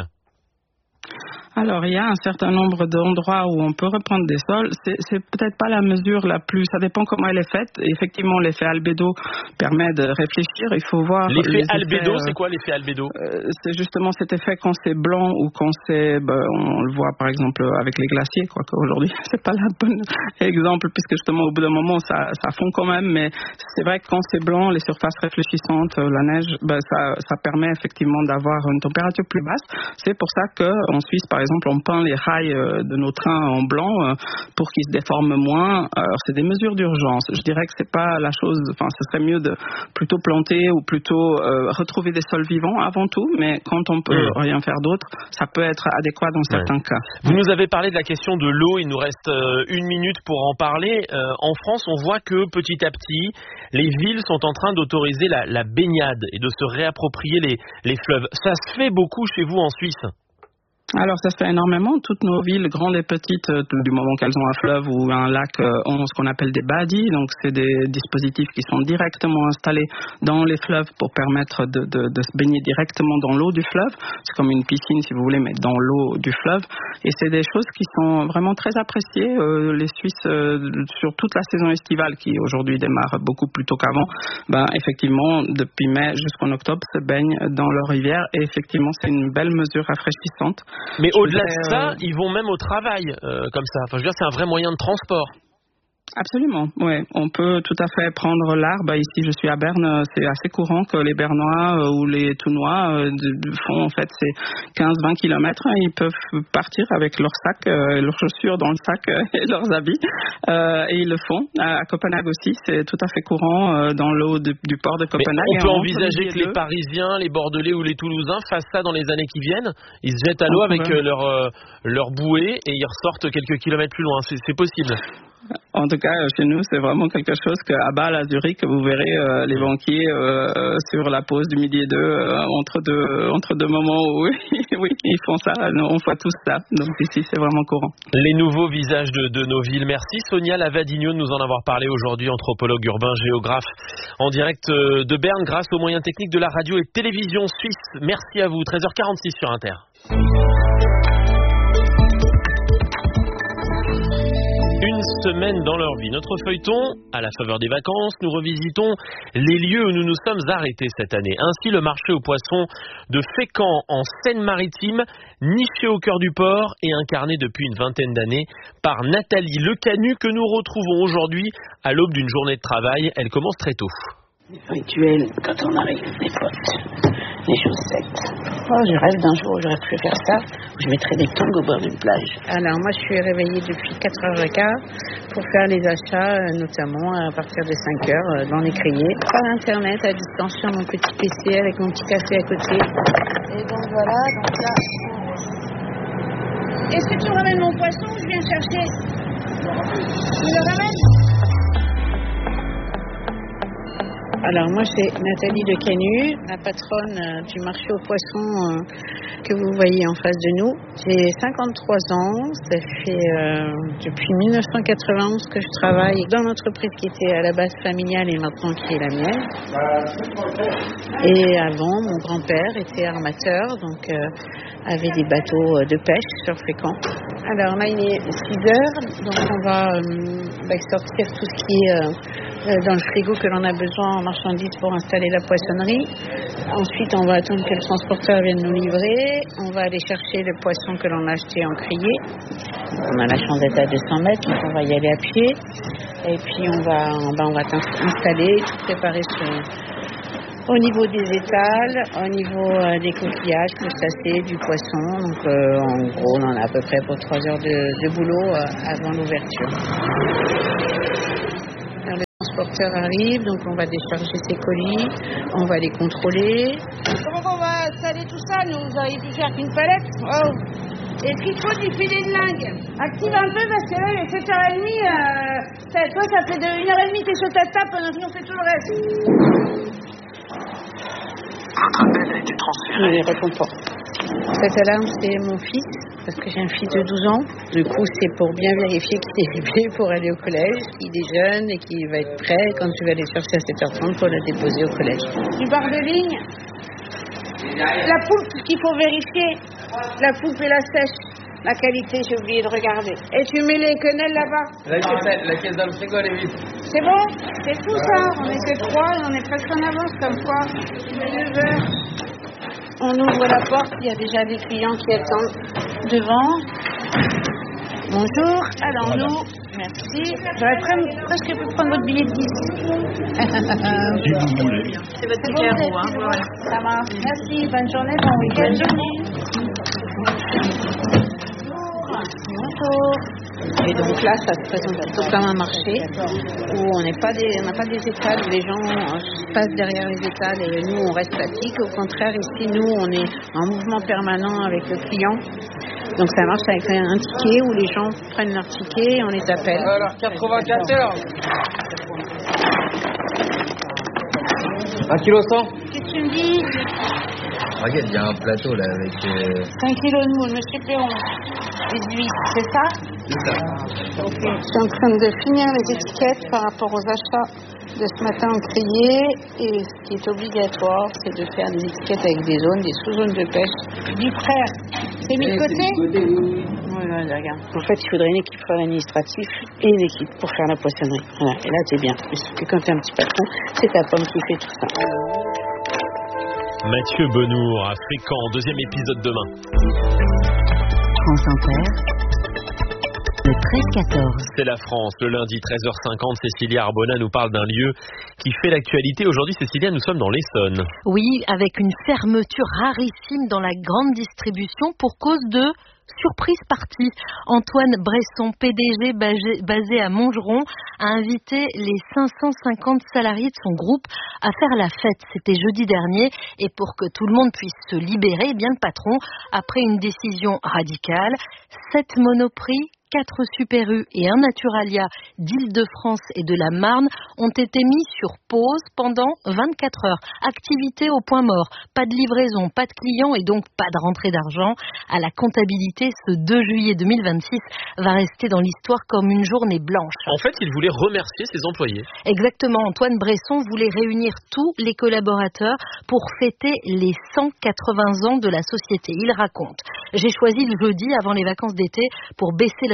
Alors, il y a un certain nombre d'endroits où on peut reprendre des sols. C'est, c'est peut-être pas la mesure la plus... Ça dépend comment elle est faite. Effectivement, l'effet albédo permet de réfléchir. Il faut voir... L'effet albédo, effets, c'est quoi l'effet albédo euh, C'est justement cet effet quand c'est blanc ou quand c'est... Ben, on le voit par exemple avec les glaciers, quoi qu'aujourd'hui, c'est pas le bon exemple, puisque justement, au bout d'un moment, ça, ça fond quand même. Mais c'est vrai que quand c'est blanc, les surfaces réfléchissantes, la neige, ben, ça, ça permet effectivement d'avoir une température plus basse. C'est pour ça qu'en Suisse, par exemple, on peint les rails de nos trains en blanc pour qu'ils se déforment moins. Alors, c'est des mesures d'urgence. Je dirais que c'est pas la chose. Enfin, ce serait mieux de plutôt planter ou plutôt euh, retrouver des sols vivants avant tout. Mais quand on peut mmh. rien faire d'autre, ça peut être adéquat dans certains ouais. cas. Vous nous avez parlé de la question de l'eau. Il nous reste euh, une minute pour en parler. Euh, en France, on voit que petit à petit, les villes sont en train d'autoriser la, la baignade et de se réapproprier les, les fleuves. Ça se fait beaucoup chez vous en Suisse ? Alors, ça se fait énormément. Toutes nos villes, grandes et petites, euh, du moment qu'elles ont un fleuve ou un lac, euh, ont ce qu'on appelle des badis. Donc, c'est des dispositifs qui sont directement installés dans les fleuves pour permettre de, de, de se baigner directement dans l'eau du fleuve. C'est comme une piscine, si vous voulez, mais dans l'eau du fleuve. Et c'est des choses qui sont vraiment très appréciées. Euh, les Suisses, euh, sur toute la saison estivale, qui aujourd'hui démarre beaucoup plus tôt qu'avant, ben, effectivement, depuis mai jusqu'en octobre, se baignent dans leur rivière. Et effectivement, c'est une belle mesure rafraîchissante. Mais je au-delà de ça, euh... ils vont même au travail euh, comme ça. Enfin, je veux dire, c'est un vrai moyen de transport. Absolument, oui. On peut tout à fait prendre l'Arbre. Ici, je suis à Berne. C'est assez courant que les Bernois euh, ou les Tounois euh, font en fait ces quinze à vingt kilomètres. Ils peuvent partir avec leur sac, euh, leurs chaussures dans le sac euh, et leurs habits. Euh, et ils le font. À, à Copenhague aussi, c'est tout à fait courant euh, dans l'eau de, du port de Copenhague. Mais on peut envisager que les Parisiens, les Bordelais ou les Toulousains fassent ça dans les années qui viennent. Ils se jettent à l'eau avec euh, leur, euh, leur bouée et ils ressortent quelques kilomètres plus loin. C'est, c'est possible. En tout cas, chez nous, c'est vraiment quelque chose qu'à Bâle, à Zurich, vous verrez euh, les banquiers euh, sur la pause du midi et deux, euh, entre deux, entre deux moments où oui, ils font ça. Nous, on fait tous ça. Donc ici, c'est vraiment courant. Les nouveaux visages de, de nos villes. Merci Sonia Lavadino de nous en avoir parlé aujourd'hui, anthropologue urbain, géographe, en direct de Berne, grâce aux moyens techniques de la radio et télévision suisse. Merci à vous. treize heures quarante-six sur Inter. Une semaine dans leur vie. Notre feuilleton, à la faveur des vacances, nous revisitons les lieux où nous nous sommes arrêtés cette année. Ainsi, le marché aux poissons de Fécamp en Seine-Maritime, niché au cœur du port et incarné depuis une vingtaine d'années par Nathalie Lecanu, que nous retrouvons aujourd'hui à l'aube d'une journée de travail. Elle commence très tôt. Les rituels, quand on arrive, des potes. les chaussettes. Oh, je rêve d'un jour où j'aurais pu faire ça, où je mettrais des tongs au bord d'une plage. Alors moi, je suis réveillée depuis quatre heures quinze pour faire les achats, notamment à partir de cinq heures dans l'écrier. Par internet, à distance, sur mon petit P C avec mon petit café à côté. Et donc voilà, donc là... Est-ce que tu me ramènes mon poisson ou je viens chercher? Tu me le ramènes? Alors moi c'est Nathalie de Canu, la patronne euh, du marché aux poissons euh, que vous voyez en face de nous. J'ai cinquante-trois ans, ça fait euh, depuis mille neuf cent quatre-vingt-onze que je travaille dans l'entreprise qui était à la base familiale et maintenant qui est la mienne. Et avant, mon grand-père était armateur, donc euh, avait des bateaux de pêche sur Fécamp. Alors là il est six heures, donc on va, euh, va sortir tout ce qui est... Euh, dans le frigo que l'on a besoin en marchandises pour installer la poissonnerie. Ensuite, on va attendre que le transporteur vienne nous livrer. On va aller chercher le poisson que l'on a acheté en criée. On a la chance d'être à deux cents mètres, donc on va y aller à pied. Et puis, on va, on va, on va installer, tout préparer sur, au niveau des étals, au niveau euh, des coquillages, crustacés, du poisson. Donc, euh, en gros, on en a à peu près pour trois heures de, de boulot euh, avant l'ouverture. Le transporteur arrive, donc on va décharger ses colis, on va les contrôler. Comment on va installer tout ça? Nous, vous avez pu faire qu'une palette. Oh. Est-ce qu'il faut du filet de lingue? Active un peu parce que là, il est sept heures trente. Euh, ça, toi, ça fait de une heure trente, t'es sur ta table pendant qu'on fait tout le reste. Votre appel a été transféré. Je ne réponds pas. Cette alarme, c'est mon fils, parce que j'ai un fils de douze ans. Du coup, c'est pour bien vérifier qu'il est équipé pour aller au collège, qu'il est jeune et qu'il va être prêt quand tu vas aller chercher à sept heures trente pour le déposer au collège. Du bar de ligne, la poulpe, ce qu'il faut vérifier, la poulpe et la sèche. La qualité, j'ai oublié de regarder. Et tu mets les quenelles là-bas. La caisse, la caisse dans le frigo, elle est vide. C'est bon? C'est tout ça. On est que trois et on est presque en avance comme quoi. neuf heures. On ouvre la porte, il y a déjà des clients qui attendent devant. Bonjour, alors voilà. Nous, merci. J'aurais pre- presque pu prendre votre billet de dix. Si vous voulez. C'est votre ticket à vous, hein. Voilà. Ça marche. Merci, bonne journée, bon week-end. Bonne journée. Bonjour. Et donc là, ça se présente tout comme un marché où on n'est pas des, on n'a pas des étals où les gens passent derrière les étals et nous on reste statique. Au contraire, ici nous on est en mouvement permanent avec le client. Donc ça marche avec un ticket où les gens prennent leur ticket et on les appelle. Alors quatre-vingt-quatre heures. un kilo cent. Qu'est-ce que tu me dis? Regarde, il y a un plateau là avec... Euh... cinq kilos de moules, monsieur Perron. dix-huit, c'est ça? C'est ça. Ok. Je suis en train de finir les étiquettes par rapport aux achats de ce matin en crié. Et ce qui est obligatoire, c'est de faire des étiquettes avec des zones, des sous-zones de pêche. Du frère, c'est mis de côté? Voilà, regarde. En fait, il faudrait une équipe pour l'administratif et une équipe pour faire la poissonnerie. Voilà. Et là, t'es bien. Parce que quand t'es un petit patron, c'est ta pomme qui fait tout ça. Mathieu Benour à Fécamp, deuxième épisode demain. France Inter, le treize quatorze. C'est la France, le lundi treize heures cinquante, Cécilia Arbona nous parle d'un lieu qui fait l'actualité. Aujourd'hui, Cécilia, nous sommes dans l'Essonne. Oui, avec une fermeture rarissime dans la grande distribution pour cause de... surprise partie. Antoine Bresson, P D G basé à Montgeron, a invité les cinq cent cinquante salariés de son groupe à faire la fête. C'était jeudi dernier et pour que tout le monde puisse se libérer, eh bien le patron, après une décision radicale, sept monoprix, quatre Super U et un Naturalia d'Île-de-France et de la Marne ont été mis sur pause pendant vingt-quatre heures. Activité au point mort. Pas de livraison, pas de clients et donc pas de rentrée d'argent. À la comptabilité, ce deux juillet deux mille vingt-six va rester dans l'histoire comme une journée blanche. En fait, il voulait remercier ses employés. Exactement. Antoine Bresson voulait réunir tous les collaborateurs pour fêter les cent quatre-vingts ans de la société. Il raconte: j'ai choisi le jeudi avant les vacances d'été pour baisser le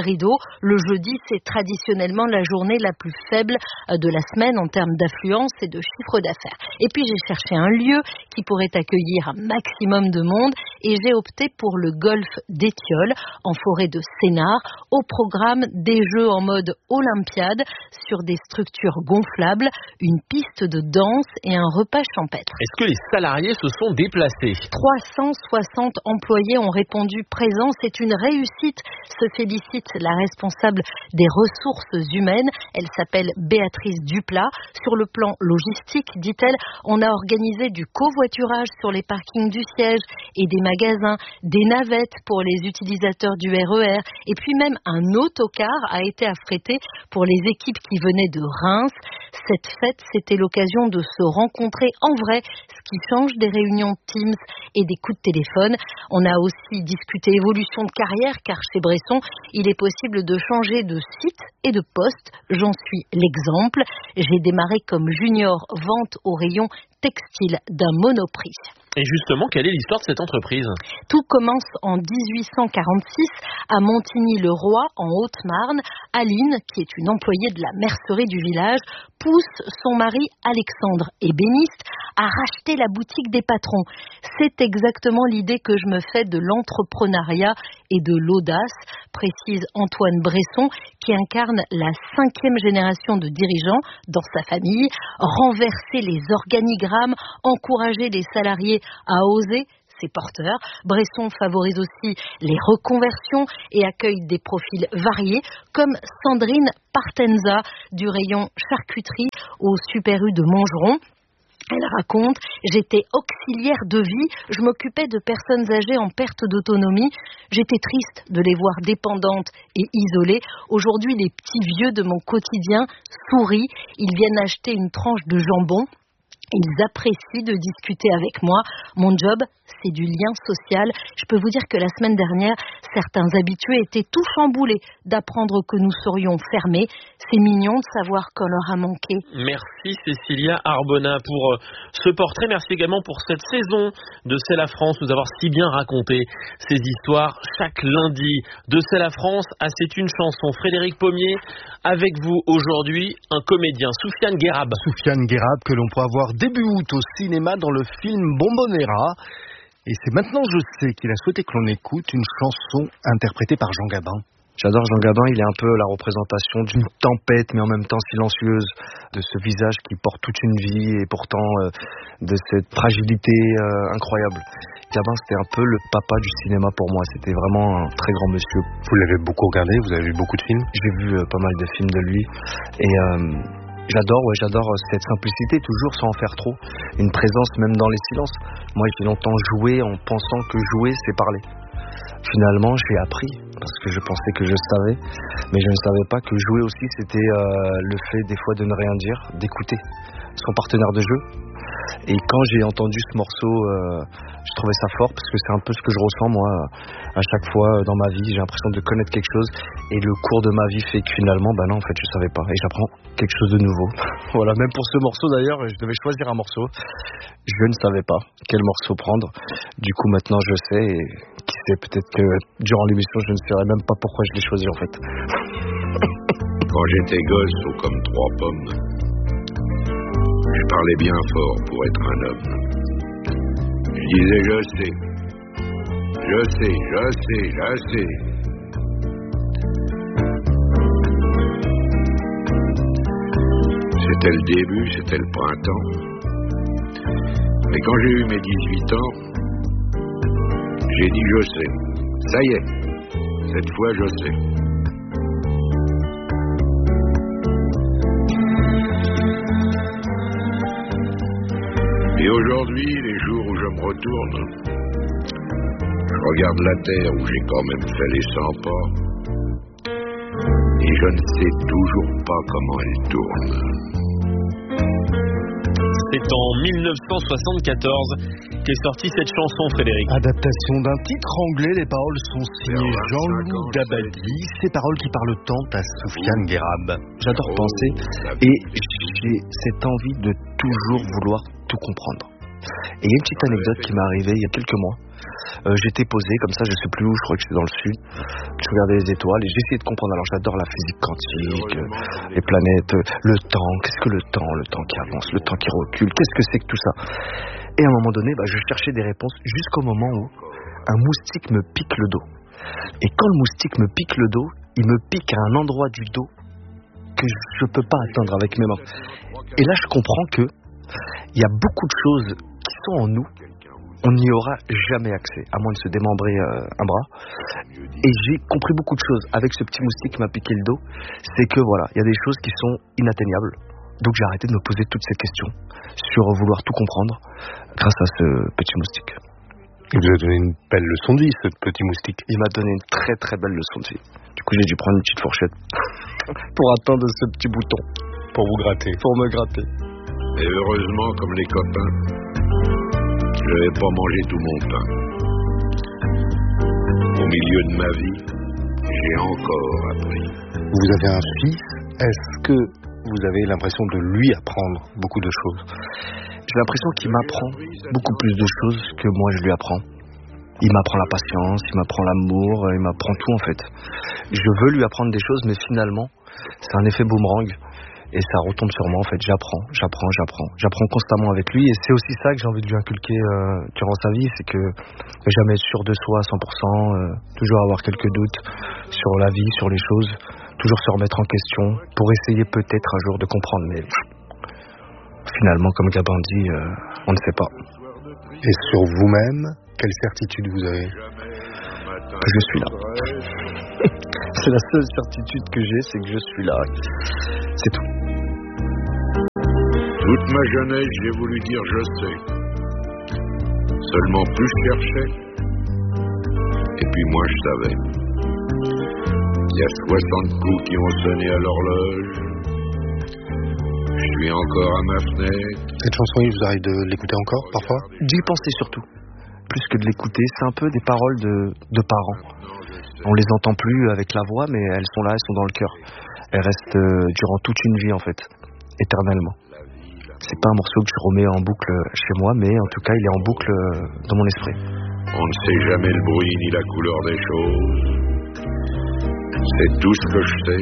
rideau. Le jeudi, c'est traditionnellement la journée la plus faible de la semaine en termes d'affluence et de chiffre d'affaires. Et puis j'ai cherché un lieu qui pourrait accueillir un maximum de monde et j'ai opté pour le golfe d'Étiole en forêt de Sénart, au programme des jeux en mode Olympiade sur des structures gonflables, une piste de danse et un repas champêtre. Est-ce que les salariés se sont déplacés ? trois cent soixante employés ont répondu présents. C'est une réussite, se félicite la responsable des ressources humaines. Elle s'appelle Béatrice Duplat. Sur le plan logistique, dit-elle, on a organisé du covoiturage sur les parkings du siège et des magasins, des navettes pour les utilisateurs du R E R et puis même un autocar a été affrété pour les équipes qui venaient de Reims. Cette fête, c'était l'occasion de se rencontrer en vrai, ce qui change des réunions Teams et des coups de téléphone. On a aussi discuté évolution de carrière, car chez Bresson, il est possible de changer de site et de poste. J'en suis l'exemple. J'ai démarré comme junior vente au rayon textile d'un Monoprix. Et justement, quelle est l'histoire de cette entreprise ? Tout commence en dix-huit cent quarante-six à Montigny-le-Roi, en Haute-Marne. Aline, qui est une employée de la mercerie du village, pousse son mari Alexandre, ébéniste, à racheter la boutique des patrons. C'est exactement l'idée que je me fais de l'entrepreneuriat et de l'audace, précise Antoine Bresson, qui incarne la cinquième génération de dirigeants dans sa famille. Renverser les organigrammes, encourager les salariés à oser, c'est porteur. Bresson favorise aussi les reconversions et accueille des profils variés, comme Sandrine Partenza du rayon charcuterie au Super U de Montgeron. Elle raconte, j'étais auxiliaire de vie, je m'occupais de personnes âgées en perte d'autonomie. J'étais triste de les voir dépendantes et isolées. Aujourd'hui, les petits vieux de mon quotidien sourient. Ils viennent acheter une tranche de jambon. Ils apprécient de discuter avec moi. Mon job, c'est du lien social. Je peux vous dire que la semaine dernière, certains habitués étaient tout chamboulés d'apprendre que nous serions fermés. C'est mignon de savoir qu'on leur a manqué. Merci Cécilia Arbona pour ce portrait. Merci également pour cette saison de C'est la France, nous avoir si bien raconté ces histoires chaque lundi. De C'est la France à C'est une chanson. Frédéric Pommier, avec vous aujourd'hui, un comédien, Soufiane Guérab. Soufiane Guérab que l'on pourra voir début août au cinéma dans le film Bombonera. Et c'est maintenant je sais qu'il a souhaité que l'on écoute une chanson interprétée par Jean Gabin. J'adore Jean Gabin, il est un peu la représentation d'une tempête, mais en même temps silencieuse, de ce visage qui porte toute une vie et pourtant euh, de cette fragilité euh, incroyable. Gabin, c'était un peu le papa du cinéma pour moi, c'était vraiment un très grand monsieur. Vous l'avez beaucoup regardé, vous avez vu beaucoup de films ? J'ai vu euh, pas mal de films de lui et... Euh, J'adore, ouais, j'adore cette simplicité, toujours sans en faire trop. Une présence même dans les silences. Moi, j'ai longtemps joué en pensant que jouer, c'est parler. Finalement, j'ai appris, parce que je pensais que je savais, mais je ne savais pas que jouer aussi, c'était euh, le fait des fois de ne rien dire, d'écouter son partenaire de jeu. Et quand j'ai entendu ce morceau, euh, je trouvais ça fort, parce que c'est un peu ce que je ressens, moi, à chaque fois dans ma vie. J'ai l'impression de connaître quelque chose, et le cours de ma vie fait que finalement, bah non, en fait, je savais pas, et j'apprends quelque chose de nouveau. Voilà, même pour ce morceau d'ailleurs, je devais choisir un morceau. Je ne savais pas quel morceau prendre. Du coup, maintenant, je sais, et qui sait, peut-être que durant l'émission, je ne saurais même pas pourquoi je l'ai choisi, en fait. Quand j'étais gosse, ou comme trois pommes, je parlais bien fort pour être un homme. Je disais je sais, je sais, je sais, je sais. C'était le début, c'était le printemps. Mais quand j'ai eu mes dix-huit ans, j'ai dit je sais. Ça y est, cette fois je sais. Et aujourd'hui, les jours où je me retourne, je regarde la terre où j'ai quand même fait les cent pas, et je ne sais toujours pas comment elle tourne. C'est en mille neuf cent soixante-quatorze qu'est sortie cette chanson, Frédéric. Adaptation d'un titre anglais, les paroles sont signées Jean-Loup Dabadi. Ces paroles qui parlent tant à Soufiane Guérab. J'adore penser et j'ai cette envie de toujours vouloir tout comprendre. Et il y a une petite anecdote qui m'est arrivée il y a quelques mois. Euh, j'étais posé comme ça, je sais plus où, je crois que j'étais dans le sud. Je regardais les étoiles et j'essayais de comprendre. Alors j'adore la physique quantique, euh, les planètes, euh, le temps. Qu'est-ce que le temps? Le temps qui avance, le temps qui recule. Qu'est-ce que c'est que tout ça? Et à un moment donné, bah, je cherchais des réponses jusqu'au moment où un moustique me pique le dos. Et quand le moustique me pique le dos, il me pique à un endroit du dos que je ne peux pas atteindre avec mes mains. Et là, je comprends que il y a beaucoup de choses qui sont en nous, on n'y aura jamais accès, à moins de se démembrer euh, un bras. Et j'ai compris beaucoup de choses avec ce petit moustique qui m'a piqué le dos. C'est que voilà, il y a des choses qui sont inatteignables. Donc j'ai arrêté de me poser toutes ces questions sur vouloir tout comprendre grâce à ce petit moustique. Il vous a donné une belle leçon de vie, ce petit moustique. Il m'a donné une très très belle leçon de vie. Du coup, j'ai dû prendre une petite fourchette pour atteindre ce petit bouton. Pour vous gratter. Pour me gratter. Et heureusement, comme les copains, je n'avais pas mangé tout mon pain. Au milieu de ma vie, j'ai encore appris. Vous avez un fils, est-ce que vous avez l'impression de lui apprendre beaucoup de choses? J'ai l'impression qu'il m'apprend beaucoup plus de choses que moi je lui apprends. Il m'apprend la patience, il m'apprend l'amour, il m'apprend tout en fait. Je veux lui apprendre des choses, mais finalement, c'est un effet boomerang. Et ça retombe sur moi en fait, j'apprends, j'apprends, j'apprends. J'apprends constamment avec lui et c'est aussi ça que j'ai envie de lui inculquer euh, durant sa vie, c'est que jamais être sûr de soi à cent pour cent, euh, toujours avoir quelques doutes sur la vie, sur les choses, toujours se remettre en question pour essayer peut-être un jour de comprendre. Mais finalement, comme Gabin dit, euh, on ne sait pas. Et sur vous-même, quelle certitude vous avez? Que je suis là. C'est la seule certitude que j'ai, c'est que je suis là. C'est tout. Toute ma jeunesse, j'ai voulu dire je sais. Seulement plus je cherchais, et puis moi je savais. Il y a soixante coups qui ont sonné à l'horloge. Je suis encore à ma fenêtre. Cette chanson, il vous arrive de l'écouter encore, parfois? D'y penser surtout. Plus que de l'écouter, c'est un peu des paroles de, de parents. On les entend plus avec la voix, mais elles sont là, elles sont dans le cœur. Elles restent euh, durant toute une vie, en fait, éternellement. C'est pas un morceau que je remets en boucle chez moi, mais en tout cas, il est en boucle euh, dans mon esprit. On ne sait jamais le bruit ni la couleur des choses. C'est tout ce que je sais.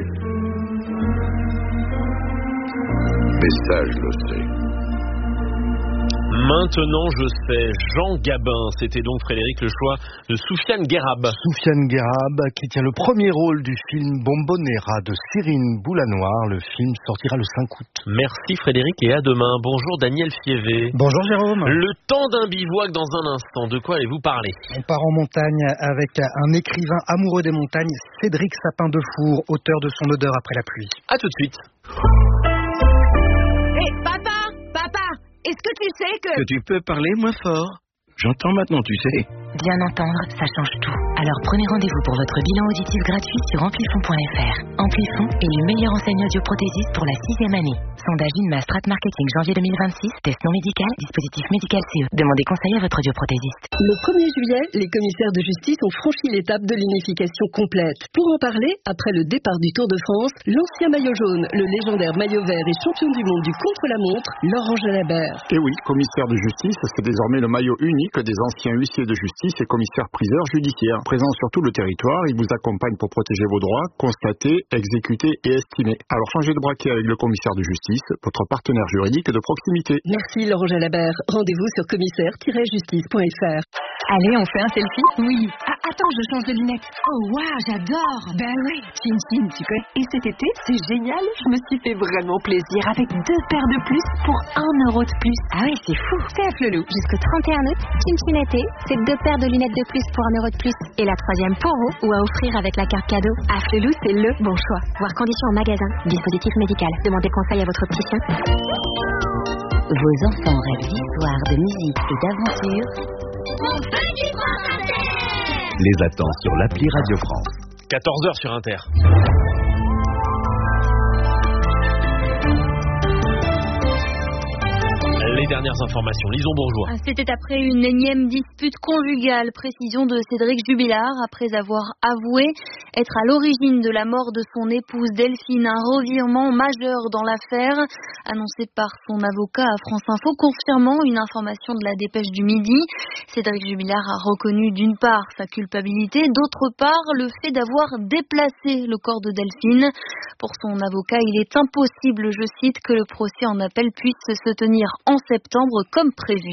Mais ça, je le sais. Maintenant, je sais, Jean Gabin, c'était donc Frédéric le choix de Soufiane Guerab. Soufiane Guerab, qui tient le premier rôle du film Bombonera de Cyrine Boulanoir. Le film sortira le cinq août. Merci Frédéric et à demain. Bonjour Daniel Fievé. Bonjour Jérôme. Le temps d'un bivouac dans un instant. De quoi allez-vous parler? On part en montagne avec un écrivain amoureux des montagnes, Cédric Sapin de Four, auteur de Son odeur après la pluie. À tout de suite. Hé, hey, papa, papa, est-ce que tu sais que... Que tu peux parler moins fort? J'entends maintenant, tu sais. Bien entendre, ça change tout. Alors prenez rendez-vous pour votre bilan auditif gratuit sur amplifon point f r. Amplifon est le meilleur enseignant audioprothésiste pour la sixième année. Sondage INMA Strat Marketing janvier deux mille vingt-six. Test non médical, dispositif médical C E. Demandez conseil à votre audioprothésiste. Le premier juillet, les commissaires de justice ont franchi l'étape de l'unification complète. Pour en parler, après le départ du Tour de France, l'ancien maillot jaune, le légendaire maillot vert et champion du monde du contre-la-montre, Laurent Jalabert. Et oui, commissaire de justice, c'est désormais le maillot unique des anciens huissiers de justice et commissaires-priseurs judiciaires. Présents sur tout le territoire, ils vous accompagnent pour protéger vos droits, constater, exécuter et estimer. Alors changez de braquet avec le commissaire de justice, votre partenaire juridique de proximité. Merci Laurent Jalabert. Rendez-vous sur commissaire tiret justice point f r. Allez, on fait un selfie? Oui. Ah, attends, je change de lunettes. Oh, waouh, j'adore. Ben oui, Chin Chin, tu connais. Et cet été, c'est génial. Je me suis fait vraiment plaisir avec deux paires de plus pour un euro de plus. Ah oui, c'est fou. C'est à Flelou. Jusqu'au trente et un août, Chin Chin été, c'est deux paires de lunettes de plus pour un euro de plus. Et la troisième pour vous, ou à offrir avec la carte cadeau. À Flelou, c'est le bon choix. Voir conditions en magasin. Dispositif médical. Demandez conseil à votre opticien. Vos enfants rêvent d'histoire, de musique et d'aventure. Les attend sur l'appli Radio France. quatorze heures sur Inter. Les dernières informations, Lison Bourgeois. C'était après une énième dispute conjugale, précision de Cédric Jubilard, après avoir avoué être à l'origine de la mort de son épouse Delphine. Un revirement majeur dans l'affaire, annoncé par son avocat à France Info, confirmant une information de la Dépêche du Midi. Cédric Jubilard a reconnu d'une part sa culpabilité, d'autre part le fait d'avoir déplacé le corps de Delphine. Pour son avocat, il est impossible, je cite, que le procès en appel puisse se tenir en septembre comme prévu.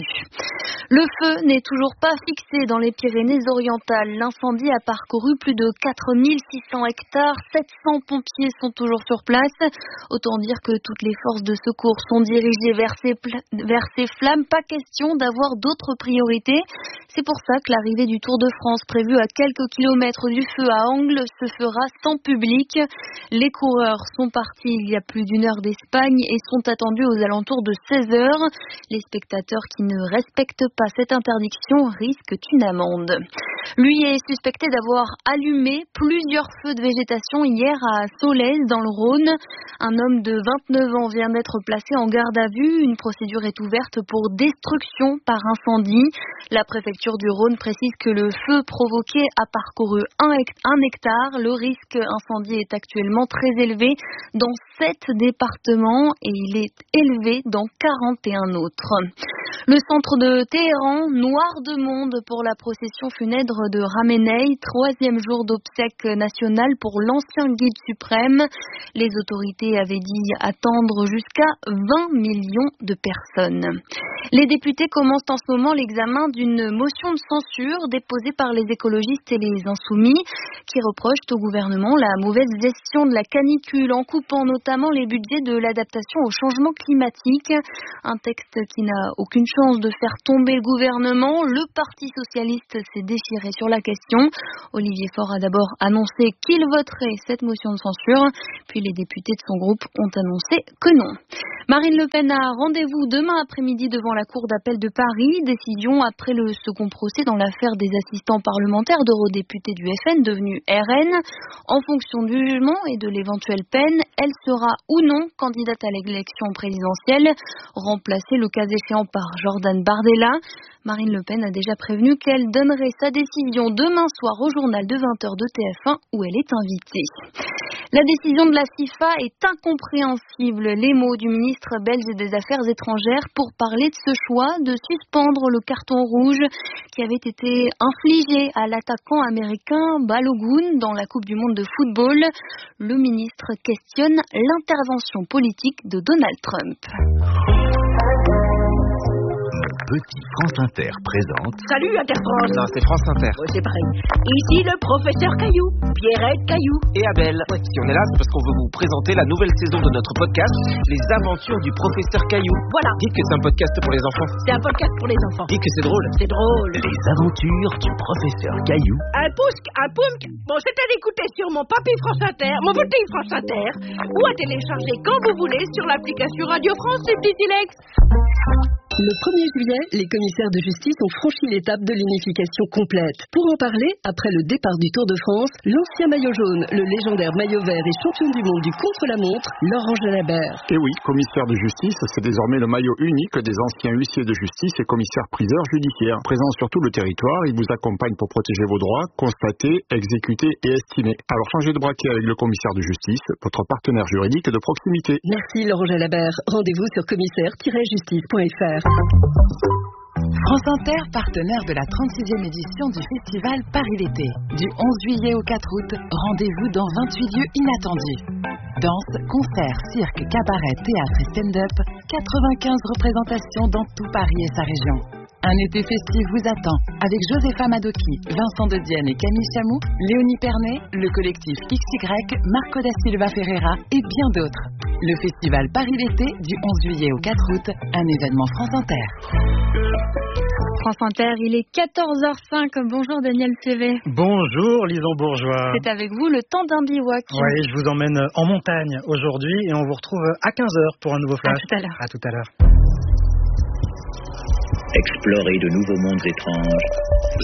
Le feu n'est toujours pas fixé dans les Pyrénées-Orientales. L'incendie a parcouru plus de quatre mille six cents hectares. sept cents pompiers sont toujours sur place. Autant dire que toutes les forces de secours sont dirigées vers ces, pla- vers ces flammes. Pas question d'avoir d'autres priorités. C'est pour ça que l'arrivée du Tour de France, prévue à quelques kilomètres du feu à Angles, se fera sans public. Les coureurs sont partis il y a plus d'une heure d'Espagne et sont attendus aux alentours de seize heures. Les spectateurs qui ne respectent pas cette interdiction risquent une amende. Lui est suspecté d'avoir allumé plusieurs feux de végétation hier à Solèze dans le Rhône. Un homme de vingt-neuf ans vient d'être placé en garde à vue. Une procédure est ouverte pour destruction par incendie. La préfecture du Rhône précise que le feu provoqué a parcouru un hectare. Le risque incendie est actuellement très élevé dans sept départements et il est élevé dans quarante et un autres. Le centre de Téhéran, noir de monde pour la procession funèbre de Khamenei, troisième jour d'obsèques nationales pour l'ancien guide suprême. Les autorités avaient dit attendre jusqu'à vingt millions de personnes. Les députés commencent en ce moment l'examen d'une motion de censure déposée par les écologistes et les insoumis qui reprochent au gouvernement la mauvaise gestion de la canicule en coupant notamment les budgets de l'adaptation au changement climatique. Un texte qui n'a aucune chance de faire tomber le gouvernement. Le Parti socialiste s'est déchiré sur la question. Olivier Faure a d'abord annoncé qu'il voterait cette motion de censure, puis les députés de son groupe ont annoncé que non. Marine Le Pen a rendez-vous demain après-midi devant la Cour d'appel de Paris. Décision après le second procès dans l'affaire des assistants parlementaires d'eurodéputés du F N devenus R N. En fonction du jugement et de l'éventuelle peine, elle sera ou non candidate à l'élection présidentielle, remplacée le cas échéant par Jordan Bardella. Marine Le Pen a déjà prévenu qu'elle donnerait sa décision demain soir au journal de vingt heures de T F un où elle est invitée. La décision de la FIFA est incompréhensible. Les mots du ministre belge des Affaires étrangères pour parler de ce choix de suspendre le carton rouge qui avait été infligé à l'attaquant américain Balogun dans la Coupe du monde de football. Le ministre questionne l'intervention politique de Donald Trump. Petit France Inter présente. Salut Inter-France. Non, c'est France Inter. Oh, c'est pareil. Ici le professeur Caillou, Pierrette Caillou. Et Abel. Ouais. Si on est là, c'est parce qu'on veut vous présenter la nouvelle saison de notre podcast, Les Aventures du professeur Caillou. Voilà. Dites que c'est un podcast pour les enfants. C'est un podcast pour les enfants. Dites que c'est drôle. C'est drôle. Les Aventures du professeur Caillou. Un pousque, un poumque. Bon, c'est à l'écouter sur mon papy France Inter, mon petit France Inter, ou à télécharger quand vous voulez sur l'application Radio France et Petit Silex. Le premier juillet, les commissaires de justice ont franchi l'étape de l'unification complète. Pour en parler, après le départ du Tour de France, l'ancien maillot jaune, le légendaire maillot vert et champion du monde du contre-la-montre, Laurent Jalabert. Et oui, commissaire de justice, c'est désormais le maillot unique des anciens huissiers de justice et commissaires priseurs judiciaires. Présents sur tout le territoire, ils vous accompagnent pour protéger vos droits, constater, exécuter et estimer. Alors changez de braquet avec le commissaire de justice, votre partenaire juridique de proximité. Merci Laurent Jalabert. Rendez-vous sur commissaire tiret justice point f r. France Inter, partenaire de la trente-sixième édition du festival Paris l'été. Du onze juillet au quatre août, rendez-vous dans vingt-huit lieux inattendus. Danse, concerts, cirque, cabaret, théâtre et stand-up, quatre-vingt-quinze représentations dans tout Paris et sa région. Un été festif vous attend avec Josepha Madoki, Vincent de Dienne et Camille Chamou, Léonie Pernet, le collectif X Y, Marco da Silva Ferreira et bien d'autres. Le festival Paris l'été du onze juillet au quatre août, un événement France Inter. France Inter, il est quatorze heures cinq. Bonjour Daniel Cévé. Bonjour Lison Bourgeois. C'est avec vous le temps d'un bivouac. Oui, je vous emmène en montagne aujourd'hui et on vous retrouve à quinze heures pour un nouveau flash. À tout à l'heure. À tout à l'heure. Explorer de nouveaux mondes étranges